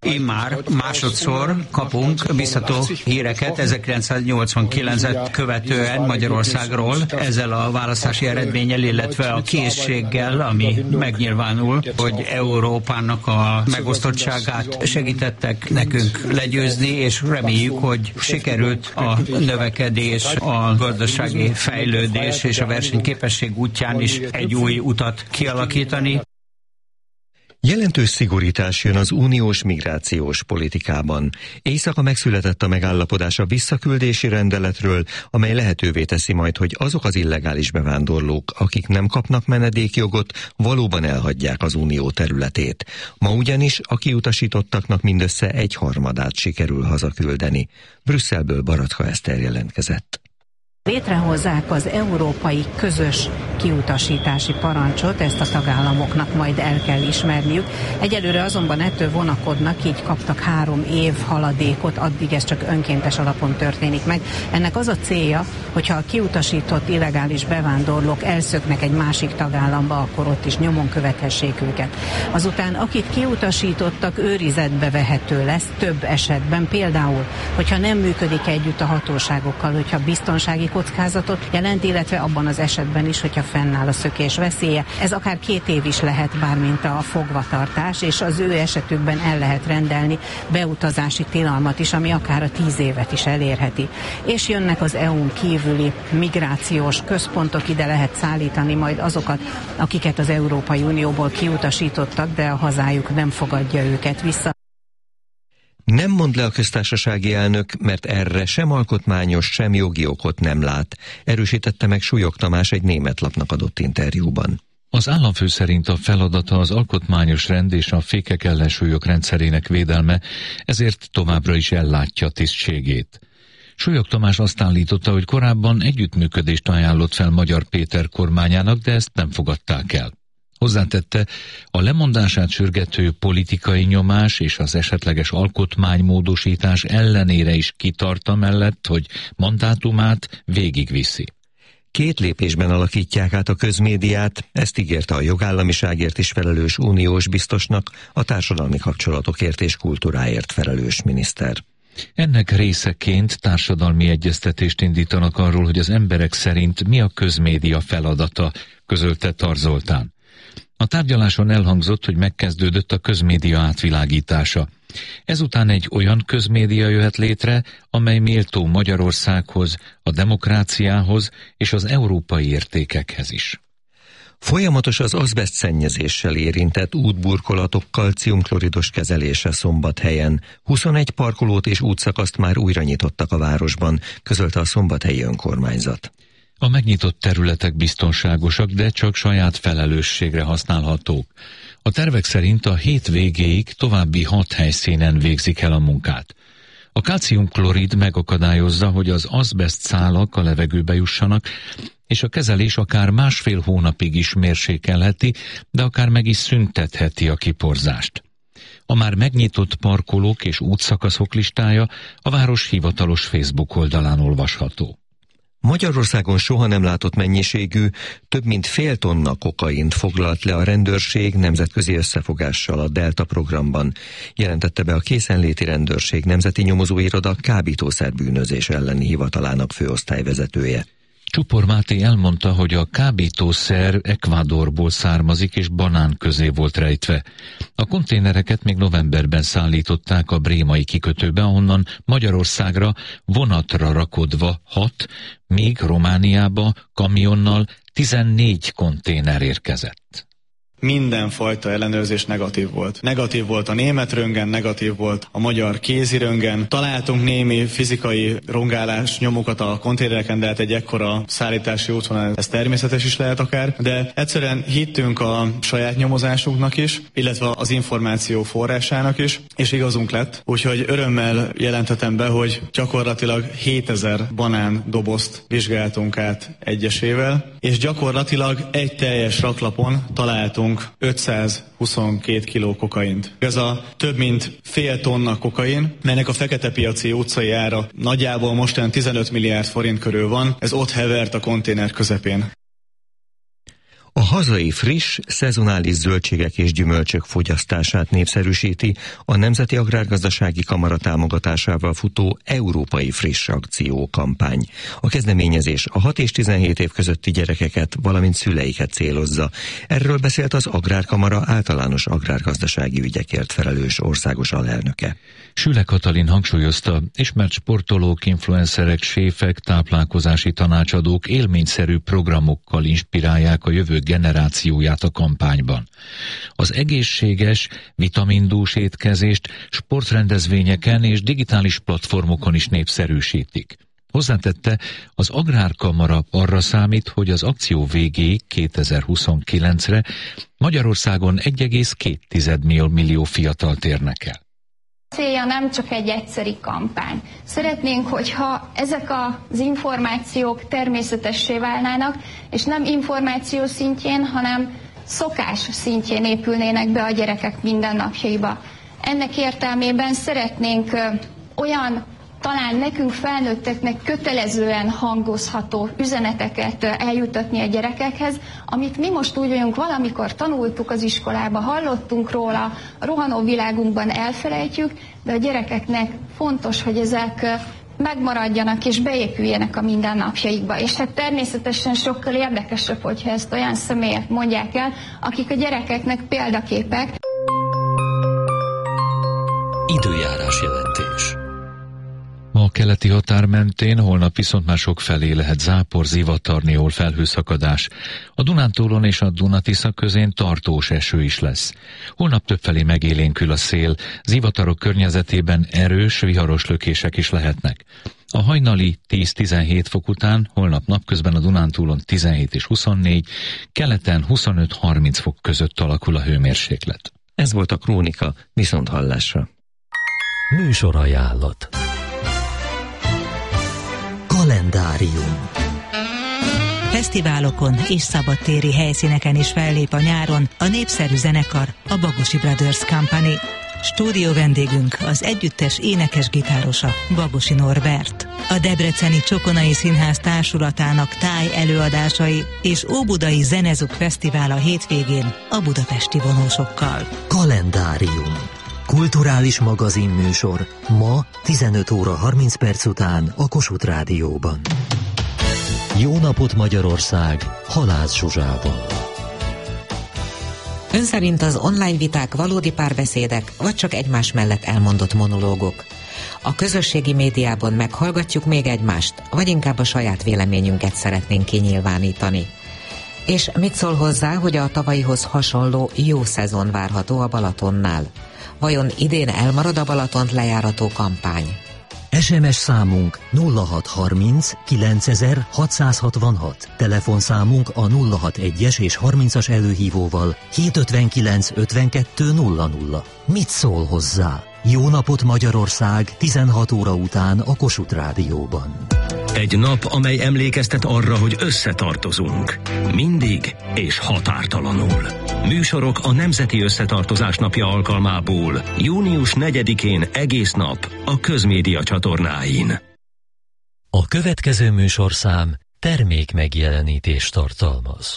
immár másodszor kapunk biztató híreket ezerkilencszáznyolcvankilencet követően Magyarországról ezzel a választási eredménnyel, illetve a készséggel, ami megnyilvánul, hogy Európának a megosztottságát segítettek nekünk legyőzni, és reméljük, hogy sikerült a növekedés, a gazdasági fejlődés és a versenyképesség útján is egy új utat kialakítani. Jelentős szigorítás jön az uniós migrációs politikában. Éjszaka megszületett a megállapodás a visszaküldési rendeletről, amely lehetővé teszi majd, hogy azok az illegális bevándorlók, akik nem kapnak menedékjogot, valóban elhagyják az unió területét. Ma ugyanis a kiutasítottaknak mindössze egy harmadát sikerül hazaküldeni. Brüsszelből Baratka Eszter jelentkezett. Létrehozzák az európai közös kiutasítási parancsot, ezt a tagállamoknak majd el kell ismerniük. Egyelőre azonban ettől vonakodnak, így kaptak három év haladékot, addig ez csak önkéntes alapon történik meg. Ennek az a célja, hogyha a kiutasított illegális bevándorlók elszöknek egy másik tagállamba, akkor ott is nyomon követhessék őket. Azután akit kiutasítottak, őrizetbe vehető lesz több esetben, például, hogyha nem működik együtt a hatóságokkal, hogyha biztonsági kockázatot jelent, illetve abban az esetben is, hogyha fennáll a szökés veszélye. Ez akár két év is lehet, bármint a fogvatartás, és az ő esetükben el lehet rendelni beutazási tilalmat is, ami akár a tíz évet is elérheti. És jönnek az é u-n kívüli migrációs központok, ide lehet szállítani majd azokat, akiket az Európai Unióból kiutasítottak, de a hazájuk nem fogadja őket vissza. Nem mond le a köztársasági elnök, mert erre sem alkotmányos, sem jogi okot nem lát, erősítette meg Súlyog Tamás egy német lapnak adott interjúban. Az államfő szerint a feladata az alkotmányos rend és a fékek ellensúlyok rendszerének védelme, ezért továbbra is ellátja tisztségét. Súlyog Tamás azt állította, hogy korábban együttműködést ajánlott fel Magyar Péter kormányának, de ezt nem fogadták el. Hozzátette, a lemondását sürgető politikai nyomás és az esetleges alkotmánymódosítás ellenére is kitart amellett, hogy mandátumát végigviszi. Két lépésben alakítják át a közmédiát, ezt ígérte a jogállamiságért is felelős uniós biztosnak, a társadalmi kapcsolatokért és kultúráért felelős miniszter. Ennek részeként társadalmi egyeztetést indítanak arról, hogy az emberek szerint mi a közmédia feladata, közölte Tar Zoltán. A tárgyaláson elhangzott, hogy megkezdődött a közmédia átvilágítása. Ezután egy olyan közmédia jöhet létre, amely méltó Magyarországhoz, a demokráciához és az európai értékekhez is. Folyamatos az azbeszt szennyezéssel érintett útburkolatok kalciumkloridos kezelése Szombathelyen. huszonegy parkolót és útszakaszt már újra nyitottak a városban, közölte a szombathelyi önkormányzat. A megnyitott területek biztonságosak, de csak saját felelősségre használhatók. A tervek szerint a hét végéig további hat helyszínen végzik el a munkát. A kálciumklorid megakadályozza, hogy az azbeszt szálak a levegőbe jussanak, és a kezelés akár másfél hónapig is mérsékelheti, de akár meg is szüntetheti a kiporzást. A már megnyitott parkolók és útszakaszok listája a város hivatalos Facebook oldalán olvasható. Magyarországon soha nem látott mennyiségű, több mint fél tonna kokaint foglalt le a rendőrség nemzetközi összefogással a Delta programban, jelentette be a Készenléti Rendőrség Nemzeti Nyomozóiroda kábítószerbűnözés elleni hivatalának főosztályvezetője. Csupor Máté elmondta, hogy a kábítószer Ecuadorból származik és banán közé volt rejtve. A konténereket még novemberben szállították a brémai kikötőbe, ahonnan Magyarországra vonatra rakodva hat, míg Romániába kamionnal tizennégy konténer érkezett. Mindenfajta ellenőrzés negatív volt. Negatív volt a német röntgen, negatív volt a magyar kézi röntgen. Találtunk némi fizikai rongálás nyomokat a konténereken, de hát egy ekkora szállítási útvonal, ez természetes is lehet akár, de egyszerűen hittünk a saját nyomozásunknak is, illetve az információ forrásának is, és igazunk lett. Úgyhogy örömmel jelentetem be, hogy gyakorlatilag hétezer banán dobozt vizsgáltunk át egyesével, és gyakorlatilag egy teljes raklapon találtunk ötszázhuszonkettő kiló kokaint. Ez a több mint fél tonna kokain, melynek a fekete piaci utcai ára nagyjából mostan tizenöt milliárd forint körül van, ez ott hevert a konténer közepén. A hazai friss, szezonális zöldségek és gyümölcsök fogyasztását népszerűsíti a Nemzeti Agrárgazdasági Kamara támogatásával futó Európai Friss Akció kampány. A kezdeményezés a hat és tizenhét év közötti gyerekeket, valamint szüleiket célozza. Erről beszélt az Agrárkamara általános agrárgazdasági ügyekért felelős országos alelnöke. Süle Katalin hangsúlyozta, ismert sportolók, influencerek, séfek, táplálkozási tanácsadók élményszerű programokkal inspirálják a jövő generációját a kampányban. Az egészséges, vitamindús étkezést sportrendezvényeken és digitális platformokon is népszerűsítik. Hozzátette, az Agrárkamara arra számít, hogy az akció végéig kétezer-huszonkilencre Magyarországon egy egész két millió fiatalt érnek el. Célja nem csak egy egyszeri kampány. Szeretnénk, hogyha ezek az információk természetessé válnának, és nem információ szintjén, hanem szokás szintjén épülnének be a gyerekek mindennapjaiba. Ennek értelmében szeretnénk olyan, talán nekünk felnőtteknek kötelezően hangozható üzeneteket eljutatni a gyerekekhez, amit mi most úgy vagyunk, valamikor tanultuk az iskolába, hallottunk róla, a rohanó világunkban elfelejtjük, de a gyerekeknek fontos, hogy ezek megmaradjanak és beépüljenek a mindennapjaikba. És hát természetesen sokkal érdekesebb, hogyha ezt olyan személyek mondják el, akik a gyerekeknek példaképek. Időjárás jelentés. A keleti határ mentén, holnap viszont már sok felé lehet zápor, zivatar, néhol felhőszakadás. A Dunántúlon és a Duna-Tisza közén tartós eső is lesz. Holnap többfelé megélénkül a szél, zivatarok környezetében erős, viharos lökések is lehetnek. A hajnali tíz-tizenhét fok után, holnap napközben a Dunántúlon tizenhét és huszonnégy, keleten huszonöt-harminc fok között alakul a hőmérséklet. Ez volt a Krónika, viszont hallásra. Műsorajánlat. Kalendárium. Fesztiválokon és szabadtéri helyszíneken is fellép a nyáron a népszerű zenekar, a Bagosi Brothers Company. Stúdió vendégünk az együttes énekes-gitárosa, Bagosi Norbert. A Debreceni Csokonai Színház társulatának táj előadásai és Óbudai Zenezuk Fesztivál a hétvégén a budapesti vonósokkal. Kalendárium. Kulturális magazinműsor ma tizenöt óra harminc perc után a Kossuth Rádióban. Jó napot Magyarország, Halász Zsuzsával. Ön szerint az online viták valódi párbeszédek, vagy csak egymás mellett elmondott monológok? A közösségi médiában meghallgatjuk még egymást, vagy inkább a saját véleményünket szeretnénk kinyilvánítani? És mit szól hozzá, hogy a tavalyihoz hasonló jó szezon várható a Balatonnál? Vajon idén elmarad a Balatont lejárató kampány? es em es számunk nulla hat harminc kilencezer hatszázhatvanhat, telefonszámunk a nulla hatvanas és harmincas előhívóval hétszázötvenkilenc ötvenkettő nulla nulla. Mit szól hozzá? Jó napot Magyarország, tizenhat óra után a Kossuth Rádióban. Egy nap, amely emlékeztet arra, hogy összetartozunk. Mindig és határtalanul. Műsorok a Nemzeti Összetartozás Napja alkalmából június negyedikén egész nap a Közmédia csatornáin. A következő műsorszám termék megjelenítést tartalmaz.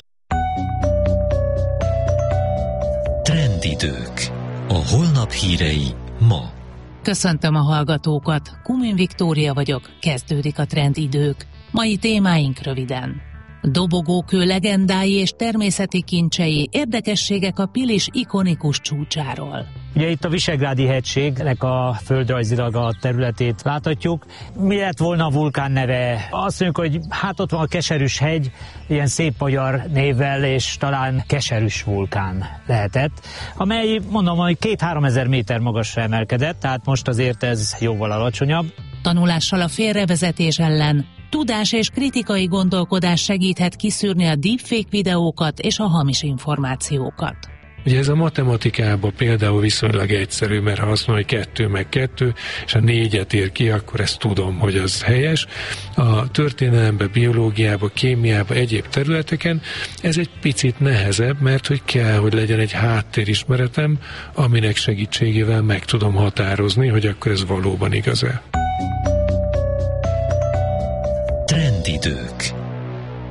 Trendidők. A holnap hírei ma. Köszöntöm a hallgatókat, Kumin Viktória vagyok, kezdődik a Trendidők. Mai témáink röviden. Dobogókő legendái és természeti kincsei, érdekességek a Pilis ikonikus csúcsáról. Ugye itt a Visegrádi hegységnek a földrajzilag a területét láthatjuk. Mi lett volna a vulkán neve? Azt mondjuk, hogy hát ott van a Keserűs hegy, ilyen szép magyar névvel, és talán Keserűs vulkán lehetett, amely mondom, hogy két-három ezer méter magasra emelkedett, tehát most azért ez jóval alacsonyabb. Tanulással a félrevezetés ellen, tudás és kritikai gondolkodás segíthet kiszűrni a deepfake videókat és a hamis információkat. Ugye ez a matematikában például viszonylag egyszerű, mert ha azt mondja, hogy kettő meg kettő, és a négyet ír ki, akkor ezt tudom, hogy az helyes. A történelemben, biológiában, kémiában, egyéb területeken ez egy picit nehezebb, mert hogy kell, hogy legyen egy háttérismeretem, aminek segítségével meg tudom határozni, hogy akkor ez valóban igaz-e. Trendidők.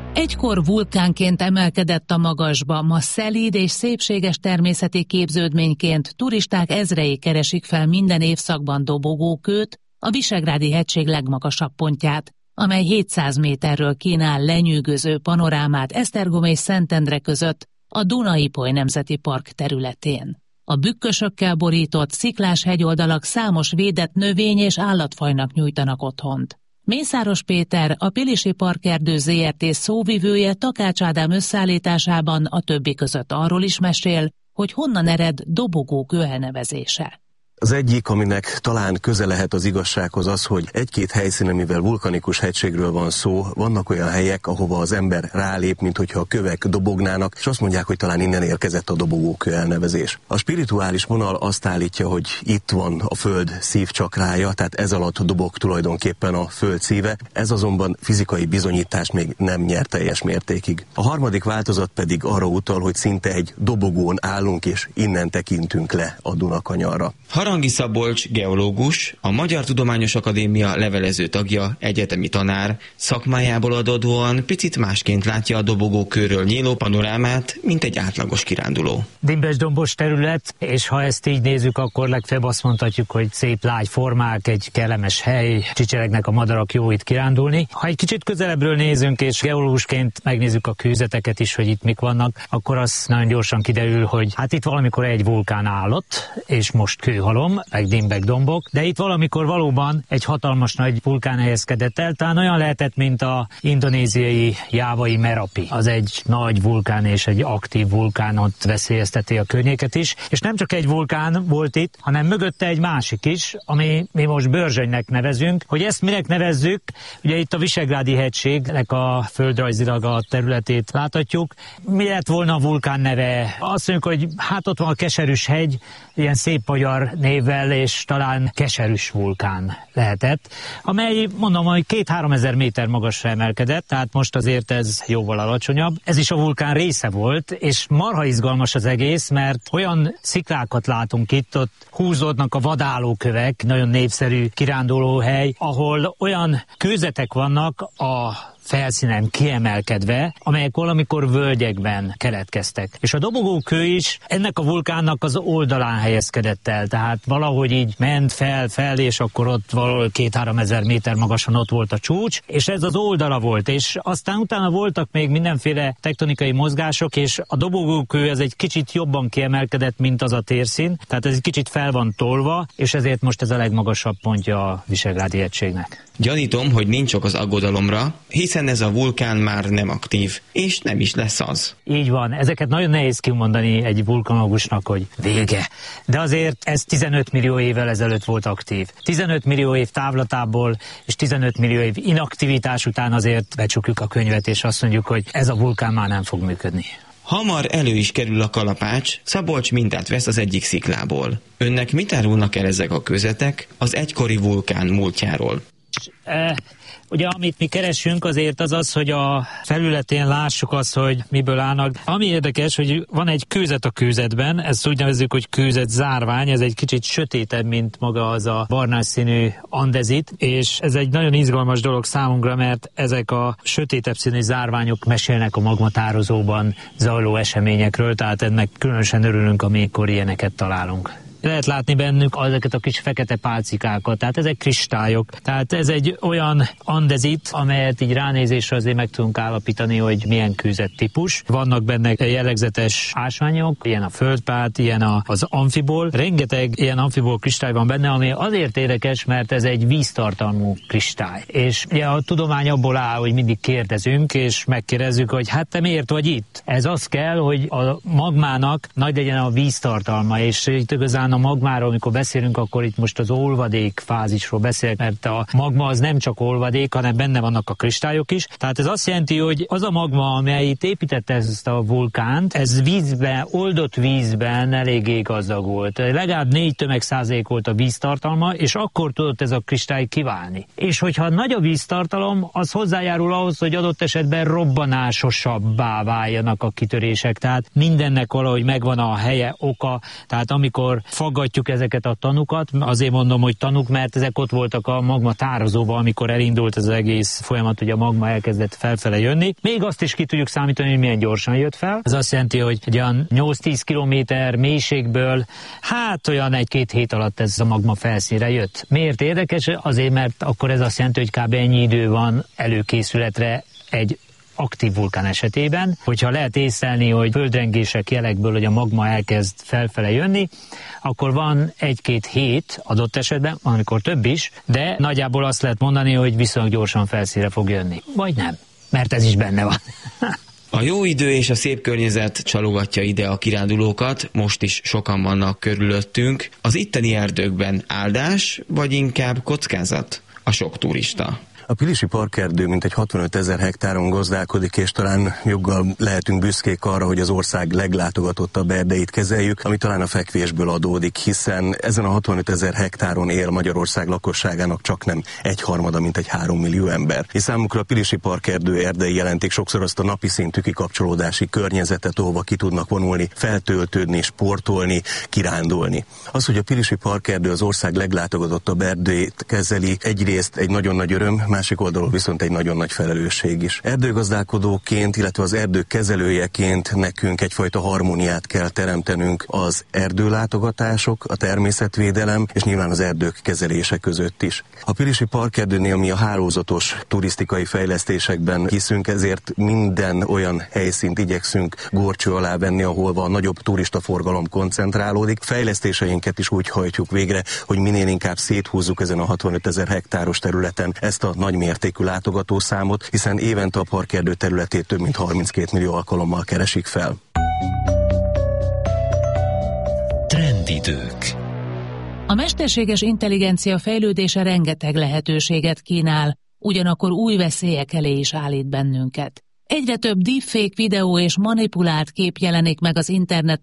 Egykor vulkánként emelkedett a magasba, ma szelíd és szépséges természeti képződményként turisták ezrei keresik fel minden évszakban Dobogókőt, a Visegrádi-hegység legmagasabb pontját, amely hétszáz méterről kínál lenyűgöző panorámát Esztergom és Szentendre között a Duna-Ipoly Nemzeti Park területén. A bükkösökkel borított sziklás hegyoldalak számos védett növény- és állatfajnak nyújtanak otthont. Mészáros Péter, a Pilisi Parkerdő zé er té szóvivője Takács Ádám összeállításában a többi között arról is mesél, hogy honnan ered Dobogókő elnevezése. Az egyik, aminek talán köze lehet az igazsághoz az, hogy egy-két helyszínen, mivel vulkanikus hegységről van szó, vannak olyan helyek, ahova az ember rálép, mint hogyha a kövek dobognának, és azt mondják, hogy talán innen érkezett a Dobogókő elnevezés. A spirituális vonal azt állítja, hogy itt van a föld szívcsakrája, tehát ez alatt dobog tulajdonképpen a föld szíve, ez azonban fizikai bizonyítást még nem nyert teljes mértékig. A harmadik változat pedig arra utal, hogy szinte egy dobogón állunk, és innen tekintünk le a Dunakanyarra. Harangi Szabolcs geológus, a Magyar Tudományos Akadémia levelező tagja, egyetemi tanár, szakmájából adódóan picit másként látja a Dobogókőről nyíló panorámát, mint egy átlagos kiránduló. Dimbes-dombos terület, és ha ezt így nézzük, akkor legfeljebb azt mondhatjuk, hogy szép lágy formák, egy kellemes hely, csicseregnek a madarak, jó itt kirándulni. Ha egy kicsit közelebbről nézünk, és geológusként megnézzük a kőzeteket is, hogy itt mik vannak, akkor az nagyon gyorsan kiderül, hogy hát itt valamikor egy vulkán állott, és most kőhalom, meg dimbek, dombok, de itt valamikor valóban egy hatalmas nagy vulkán helyezkedett el, talán olyan lehetett, mint a indonéziai jávai Merapi. Az egy nagy vulkán és egy aktív vulkán, ott veszélyezteti a környéket is, és nem csak egy vulkán volt itt, hanem mögötte egy másik is, ami mi most Börzsönynek nevezünk. Hogy ezt minek nevezzük, ugye itt a Visegrádi-hegységnek a földrajzilag a területét láthatjuk. Mi lett volna a vulkán neve? Azt mondjuk, hogy hát ott van a Keserűs hegy, ilyen szép magyar névvel, és talán Keserűs vulkán lehetett, amely, mondom, hogy két-három ezer méter magasra emelkedett, tehát most azért ez jóval alacsonyabb. Ez is a vulkán része volt, és marha izgalmas az egész, mert olyan sziklákat látunk itt, ott húzódnak a vadálókövek, nagyon népszerű kirándulóhely, ahol olyan kőzetek vannak a felszínen kiemelkedve, amelyek valamikor völgyekben keletkeztek. És a Dobogókő is ennek a vulkánnak az oldalán helyezkedett el, tehát valahogy így ment fel, fel, és akkor ott valahol két-három ezer méter magasan ott volt a csúcs, és ez az oldala volt, és aztán utána voltak még mindenféle tektonikai mozgások, és a Dobogókő ez egy kicsit jobban kiemelkedett, mint az a térszín, tehát ez egy kicsit fel van tolva, és ezért most ez a legmagasabb pontja a Visegrádi-hegységnek. Gyanítom, hogy nincs ok az aggodalomra, hiszen ez a vulkán már nem aktív, és nem is lesz az. Így van, ezeket nagyon nehéz kimondani egy vulkanológusnak, hogy vége. De azért ez tizenöt millió évvel ezelőtt volt aktív. tizenöt millió év távlatából és tizenöt millió év inaktivitás után azért becsukjuk a könyvet, és azt mondjuk, hogy ez a vulkán már nem fog működni. Hamar elő is kerül a kalapács, Szabolcs mintát vesz az egyik sziklából. Önnek mit árulnak el ezek a kőzetek az egykori vulkán múltjáról? E, ugye amit mi keresünk azért az az, hogy a felületén lássuk azt, hogy miből állnak. Ami érdekes, hogy van egy kőzet a kőzetben, ezt úgy nevezzük, hogy kőzet zárvány, ez egy kicsit sötétebb, mint maga az a barnás színű andezit, és ez egy nagyon izgalmas dolog számunkra, mert ezek a sötétebb színű zárványok mesélnek a magmatározóban zajló eseményekről, tehát ennek különösen örülünk, amikor ilyeneket találunk. Lehet látni bennük ezeket a kis fekete pálcikákat, tehát ezek kristályok. Tehát ez egy olyan andezit, amelyet így ránézésre azért meg tudunk állapítani, hogy milyen kőzet típus. Vannak benne jellegzetes ásványok, ilyen a földpát, ilyen a, az amfibol. Rengeteg ilyen amfibol kristály van benne, ami azért érdekes, mert ez egy víztartalmú kristály. És ugye a tudomány abból áll, hogy mindig kérdezünk, és megkérdezzük, hogy hát te miért vagy itt? Ez az kell, hogy a magmának nagy legyen a víztartalma, és itt igazán a magmáról, amikor beszélünk, akkor itt most az olvadék fázisról beszélek, mert a magma az nem csak olvadék, hanem benne vannak a kristályok is. Tehát ez azt jelenti, hogy az a magma, amely itt építette ezt a vulkánt, ez vízben, oldott vízben eléggé gazdag volt. Legalább négy tömegszázalék volt a víztartalma, és akkor tudott ez a kristály kiválni. És hogyha nagy a víztartalom, az hozzájárul ahhoz, hogy adott esetben robbanásosabbá váljanak a kitörések. Tehát mindennek valahogy megvan a helye, oka, tehát amikor faggatjuk ezeket a tanukat. Azért mondom, hogy tanuk, mert ezek ott voltak a magma tározóban, amikor elindult ez az egész folyamat, hogy a magma elkezdett felfele jönni. Még azt is ki tudjuk számítani, hogy milyen gyorsan jött fel. Ez azt jelenti, hogy egy olyan nyolc-tíz kilométer mélységből, hát olyan egy-két hét alatt ez a magma felszínre jött. Miért érdekes? Azért, mert akkor ez azt jelenti, hogy kb. Ennyi idő van előkészületre egy aktív vulkán esetében, hogyha lehet észlelni, hogy földrengések jelekből, hogy a magma elkezd felfele jönni, akkor van egy-két hét adott esetben, amikor több is, de nagyjából azt lehet mondani, hogy viszonylag gyorsan felszínre fog jönni. Vagy nem, mert ez is benne van. A jó idő és a szép környezet csalogatja ide a kirándulókat, most is sokan vannak körülöttünk. Az itteni erdőkben áldás, vagy inkább kockázat a sok turista? A Pilisi Parkerdő mintegy hatvanöt ezer hektáron gazdálkodik, és talán joggal lehetünk büszkék arra, hogy az ország leglátogatottabb erdeit kezeljük, ami talán a fekvésből adódik, hiszen ezen a hatvanöt ezer hektáron él Magyarország lakosságának csaknem egyharmada, mint egy három millió ember. És számukra a Pilisi Parkerdő erdei jelentik sokszor azt a napi szintű kikapcsolódási környezetet, ahova ki tudnak vonulni, feltöltődni, sportolni, kirándulni. Az, hogy a Pilisi Parkerdő az ország leglátogatottabb erdőjét kezeli, egyrészt egy nagyon nagy öröm, másik oldalról viszont egy nagyon nagy felelősség is. Erdőgazdálkodóként, illetve az erdők kezelőjeként nekünk egyfajta harmóniát kell teremtenünk az erdőlátogatások, a természetvédelem és nyilván az erdők kezelése között is. A Pilisi Parkerdőnél mi a hálózatos turisztikai fejlesztésekben hiszünk, ezért minden olyan helyszínt igyekszünk górcső alá venni, ahol a nagyobb turistaforgalom koncentrálódik. Fejlesztéseinket is úgy hajtjuk végre, hogy minél inkább széthúzzuk ezen a hatvanöt ezer hektáros területen ezt a nagy mértékű látogatószámot, hiszen évente a parkerdő területét több mint harminckét millió alkalommal keresik fel. Trendidők. A mesterséges intelligencia fejlődése rengeteg lehetőséget kínál, ugyanakkor új veszélyek elé is állít bennünket. Egyre több deepfake videó és manipulált kép jelenik meg az interneten,